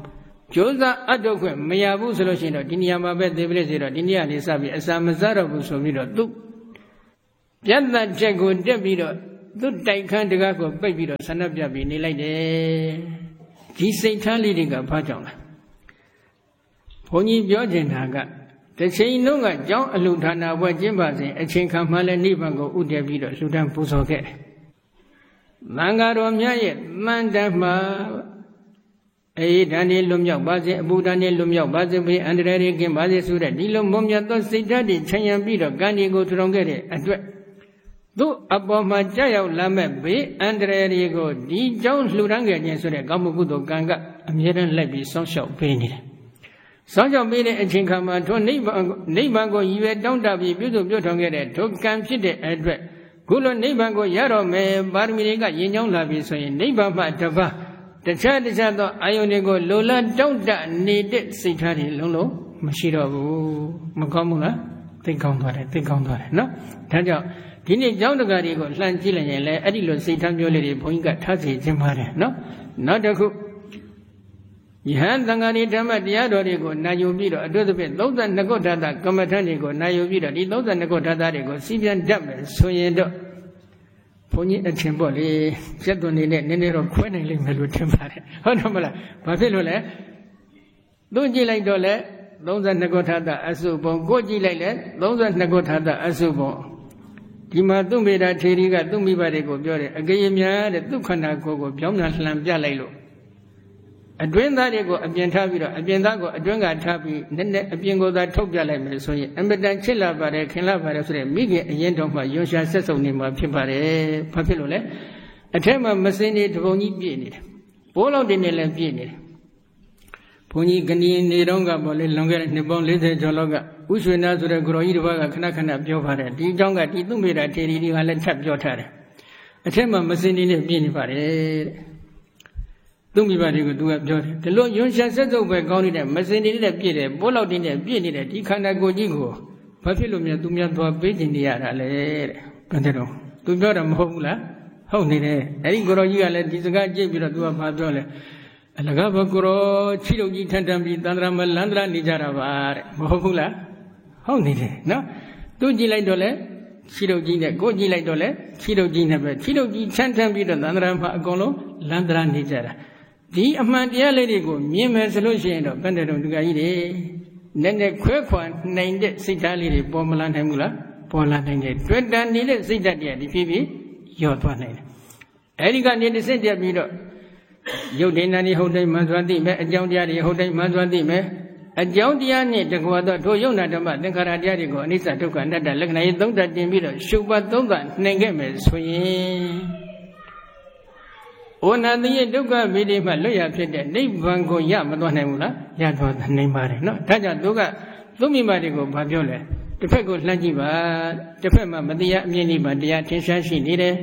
ကျိုးစားအထုတ်ခွင့်မရဘူးဆိုလို့ရှိရင်တော့ဒီနေရာမှာပဲသေပလိစေတော့ဒီနေရာလေးစပြီးအစာမစားတော့ဘူးဆိုပြီးတော့သူပြတ်သက်ချက်ကိုတက်ပြီးတော့သူတိုက်ခန်းတကားကိုပိတ်ပြီးတော့ဆန္ဒပြပြီးနေလိုက်တယ်ဒီစိတ်ထားလေးတွေကဘာကြောင့်လဲဘုန်းကြီးပြောချင်တာကတစ်ချိန်လုံးကကျောင်းအလှဌာနဘွဲ့ကျင်းပါစဉ်အချိန်ခါမှလည်းနိဗ္ဗာန်ကိုဥတည်ပြီးတော့လှူဒန်းပူဇော်ခဲ့တယ်သံဃာတော်များရဲ့တန်တမ်းမှာအေးဓာနေလွတ်မြောက်ပါစေအပူဓာနေလွတ်မြောက်ပါစေဘေးအန္တရာယ်တွေကင်းပါစေဆိုတဲ့ဒီလိုမွန်မြတ်သောစိတ်ဓာတ်တွေခြံရံပြီးတော့ကံတွေကိုထူထောင်ခဲ့တဲ့အတွက်သူ့အပေါ်မှာကြာရောက်လာမဲ့ဘေးအန္တရာယ်တွေကိုဒီကြောင့်လှူဒန်းခဲ့ခြင်းဆိုတဲ့ကောင်းမှုကုသိုလ်ကံကအမြဲတမ်းလိုက်ပြီးစောင့်ရှောက်ပေးနေတယ်။စောင့်ရှောက်ပေးတဲ့အချိန်ခါမှာထိုနိဗ္ဗာန်နိဗ္ဗာန်ကိုရည်ရွယ်တောင်းတပြီးပြုစုပြုထောင်ခဲ့တဲ့ထိုကံဖြစ်တဲ့အတွက်ခုလိုနိဗ္ဗာန်ကိုရတော့မယ်ပါရမီတွေကရင်ကြောင်းလာပြီဆိုရင်နိဗ္ဗာန်မှတပါးတခြားတခြားသောအာယုန်တွေကိုလိုလားတောင့်တနေတဲ့စိတ်ထားတွေလုံးလုံးမရှိတော့ဘူးမကောင်းဘူးလားသိကောင်းသွားတယ်သိကောင်းသွားတယ်နော်ဒါကြောင့်ဒီနေ့ကျောင်းတကာတွေကိုလှမ်းကြည့်လိုက်ရင်လည်းအဲ့ဒီလိုစိတ်ထားမျိုးလေးတွေဘုန်းကြီးကထားစီခြင်းပါတယ်နော်နောက်တစ်ခုယဟန်သံဃာတွေဓမ္မတရားတော်တွေကိုနာယူပြီးတော့အတုသဖြင့်သုံးဆနှစ်ခုဋ္ဌာတကမ္မထန်တွေကိုနာယူပြီးတော့ဒီသုံးဆနှစ်ခုဋ္ဌာတတွေကိုစီးပြန်တတ်မယ်ဆိုရင်တော့ဘုန်းကြီးအထင်ပေါ့လေကျက်သွန်နေနဲ့နည်းနည်းတော့ခွဲနိုင်လိမ့်မယ်လို့ထင်ပါတယ်ဟုတ်တယ်မလားဘာဖြစ်လို့လဲသူကြည့်လိုက်တော့လေသုံးဆနှစ်ခုဋ္ဌာတအစုပုံကိုကြည့်လိုက်လေသုံးဆနှစ်ခုဋ္ဌာတအစုပုံဒီမှာသူ့မိတာထေရီကသူ့မိဘတွေကိုပြောတယ်အကရေများတဲ့သူ့ခန္ဓာကိုယ်ကိုပြောင်းပြန်လှန်ပြလိုက်လို့အတွင်းသားတွေကိုအပြင်ထားပြီးတော့အပြင်သားကိုအတွင်းကထားပြီးနည်းနည်းအပြင်ကိုသာထုတ်ပြလိုက်မယ်ဆိုရင်အမတန်ချစ်လာပါတယ်ခင်လာပါတယ်ဆိုတဲ့မိခင်အရင်တော်မှရွှန်ရှာဆက်စုံနေမှာဖြစ်ပါတယ်။ဘာဖြစ်လို့လဲ။အထက်မှာမစင်းနေတပုံကြီးပြည့်နေတယ်။ဘိုးလောက်တင်နေလည်းပြည့်နေတယ်။ဘုန်းကြီးကဏီနေတော့ကပေါ်လေလွန်ခဲ့တဲ့နှစ်ပေါင်း၄၀ကျော်လောက်ကဥရွှေနာဆိုတဲ့ကိုရောကြီးတစ်ပါးကခဏခဏပြောပါတယ်။ဒီအကြောင်းကဒီသူ့မိတာထေရီတွေကလည်းထပ်ပြောထားတယ်။အထက်မှာမစင်းနေနဲ့ပြည့်နေပါတယ်တဲ့။သူမိဘတွေကိုသူကပြောတယ်ဒီလိုယွန်ရှာဆက်စုပ်ပဲကောင်းနေတဲ့မစင်နေတဲ့ပြည့်တယ်ပိုးလောက်တင်းနဲ့ပြည့်နေတဲ့ဒီခန္ဓာကိုယ်ကြီးကိုဘာဖြစ်လို့များသူများသွားပေးကျင်နေရတာလဲတဲ့ဘယ်တဲ့တော့သူပြောတာမဟုတ်ဘူးလားဟုတ်နေတယ်အဲ့ဒီကိုရောကြီးကလည်းဒီစကားကြည့်ပြီးတော့သူကဘာပြောလဲအလကားဘကိုရောချီတုပ်ကြီးထန်ထန်ပြီးတန္တရာမလန္တရာနေကြတာပါတဲ့မဟုတ်ဘူးလားဟုတ်နေတယ်နော်သူကြည့်လိုက်တော့လဲချီတုပ်ကြီးနဲ့ကိုကြည့်လိုက်တော့လဲချီတုပ်ကြီးနဲ့ပဲချီတုပ်ကြီးထန်ထန်ပြီးတော့တန္တရာမှာအကုန်လုံးလန္တရာနေကြတာဒီအမှန်တရားလေးတွေကိုမြင်မယ်ဆိုလို့ရှိရင်တော့ဘယ်နဲ့တော့ဒီကကြီးတွေနည်းနည်းခွဲခွာနိုင်တဲ့စိတ်ဓာတ်လေးတွေပေါ်မလာနိုင်ဘူးလားပေါ်လာနိုင်တယ်တွေ့တန်နေတဲ့စိတ်ဓာတ်တွေဒီဖြည်းဖြည်းလျော့သွားနိုင်တယ်အဲဒီကနေတစ်စစ်တက်ပြီးတော့ရုပ်ဒိဏနေဟုတ်တိုင်းမှန်စွာသိမယ်အကြောင်းတရားတွေဟုတ်တိုင်းမှန်စွာသိမယ်အကြောင်းတရားနဲ့တကွာတော့ထိုယုံနာဓမ္မသင်္ခါရတရားတွေကိုအနိစ္စဒုက္ခအနတ္တလက္ခဏာရေးသုံးသပ်တင်ပြီးတော့ရှုပ်ပတ်သုံးသပ်နိုင်ခဲ့မယ်ဆိုရင်ဩနာတိယဒုက္ခဗေဒိမှလွတ်ရဖြစ်တဲ့နိဗ္ဗာန်ကိုရမသွားနိုင်ဘူးလားရသွားနိုင်ပါတယ်နော်ဒါကြောင့်သူကသူမိမတွေကိုဘာပြောလဲတစ်ဖက်ကိုလှမ်းကြည့်ပါတစ်ဖက်မှာမတရားအမြင့်နိဗ္ဗာန်တရားထင်ရှားရှိနေတယ်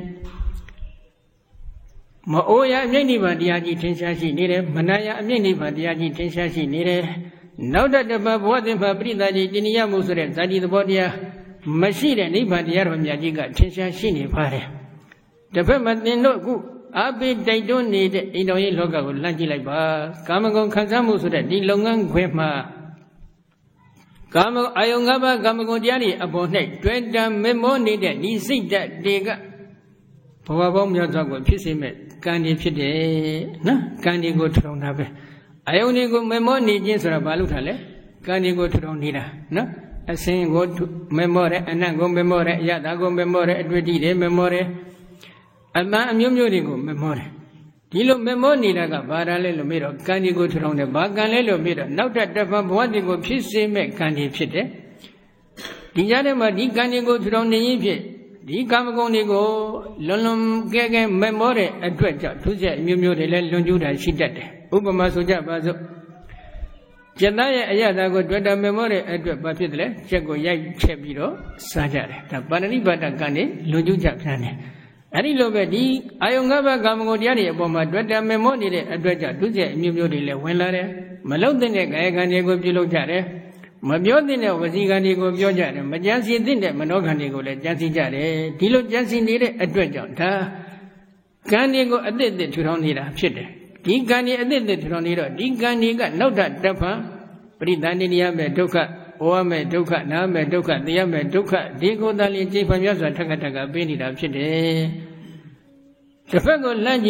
မအိုရအမြင့်နိဗ္ဗာန်တရားကြီးထင်ရှားရှိနေတယ်မနာရအမြင့်နိဗ္ဗာန်တရားကြီးထင်ရှားရှိနေတယ်နောက်တတပတ်ဘဝသင်္ဖပရိသတ်ကြီးတဏှိယမှုဆိုတဲ့ဇာတိသဘောတရားမရှိတဲ့နိဗ္ဗာန်တရားတော်မြတ်ကြီးကထင်ရှားရှိနေပါတယ်တစ်ဖက်မှာသင်တို့အခုအပိတိုက်တွန်းနေတဲ့အိမ်တော်ရေးလောကကိုလှမ်းကြည့်လိုက်ပါကာမဂုဏ်ခံစားမှုဆိုတဲ့ဒီလုပ်ငန်းခွင်မှာကာမအာယုံ၅ပါးကာမဂုဏ်တရားတွေအပေါ်၌တွေ့တံမေမောနေတဲ့ဒီစိတ်ဓာတ်တွေကဘဝပေါင်းများစွာကိုဖြစ်စေမဲ့ကံတွေဖြစ်တယ်နော်ကံတွေကိုထူထောင်တာပဲအာယုံတွေကိုမေမောနေခြင်းဆိုတာဘာလို့ထားလဲကံတွေကိုထူထောင်နေတာနော်အစင်ကိုမေမောတယ်အနတ်ကိုမေမောတယ်အယတကိုမေမောတယ်အတွေ့အထိတွေမေမောတယ်အတန်အမျိုးမျိုးတွေကိုမေမောတယ်ဒီလိုမေမောနေတာကဘာသာလဲလို့မေးတော့ကံတွေကိုထူထောင်တယ်ဘာကံလဲလို့မေးတော့နောက်ထပ်တစ်ဖန်ဘဝတွေကိုဖြစ်စေမဲ့ကံတွေဖြစ်တယ်ဒီကြားထဲမှာဒီကံတွေကိုထူထောင်နေရင်ဖြစ်ဒီကာမဂုဏ်တွေကိုလွန်လွန်ကဲကဲမေမောတဲ့အတွက်ကြောင့်သူကျအမျိုးမျိုးတွေလည်းလွန်ကျူးတာရှိတတ်တယ်ဥပမာဆိုကြပါစို့ကျက်သားရဲ့အရသာကိုတွေ့တာမေမောတဲ့အတွက်ဘာဖြစ်တယ်လဲကျက်ကိုရိုက်ချက်ပြီးတော့စားကြတယ်ဒါပါဏိပါဒကံနဲ့လွန်ကျူးကြပြန်တယ်အဲ့ဒီလိုပဲဒီအာယုံ၅ပါးကာမဂုဏ်တရားတွေအပေါ်မှာတွေ့တာမေမောနေတဲ့အတွက်ကြောင့်သူကျအမျိုးမျိုးတွေလည်းဝင်လာတယ်မလုံတဲ့ကာယကံတွေကိုပြုလုပ်ကြတယ်မပြောတဲ့ဝစီကံတွေကိုပြောကြတယ်မကြံစီတဲ့မနောကံတွေကိုလည်းကြံစီကြတယ်ဒီလိုကြံစီနေတဲ့အတွက်ကြောင့်ဒါကံတွေကိုအသစ်အသစ်ထူထောင်နေတာဖြစ်တယ်ကဒီကံဒီအသစ်သစ်ထတော်နေတော့ဒီကံဒီကနောက်တတဖန်ပရိသန္တိရမဲ့ဒုက္ခဩဝမဲ့ဒုက္ခနာမဲ့ဒုက္ခသိရမဲ့ဒုက္ခဒီကိုယ်တည်းလေးကြိမ်ဖန်မြတ်စွာထက်ကထက်ကပေးနေတာဖြစ်တယ်တစ်ဖက်ကိုလန့်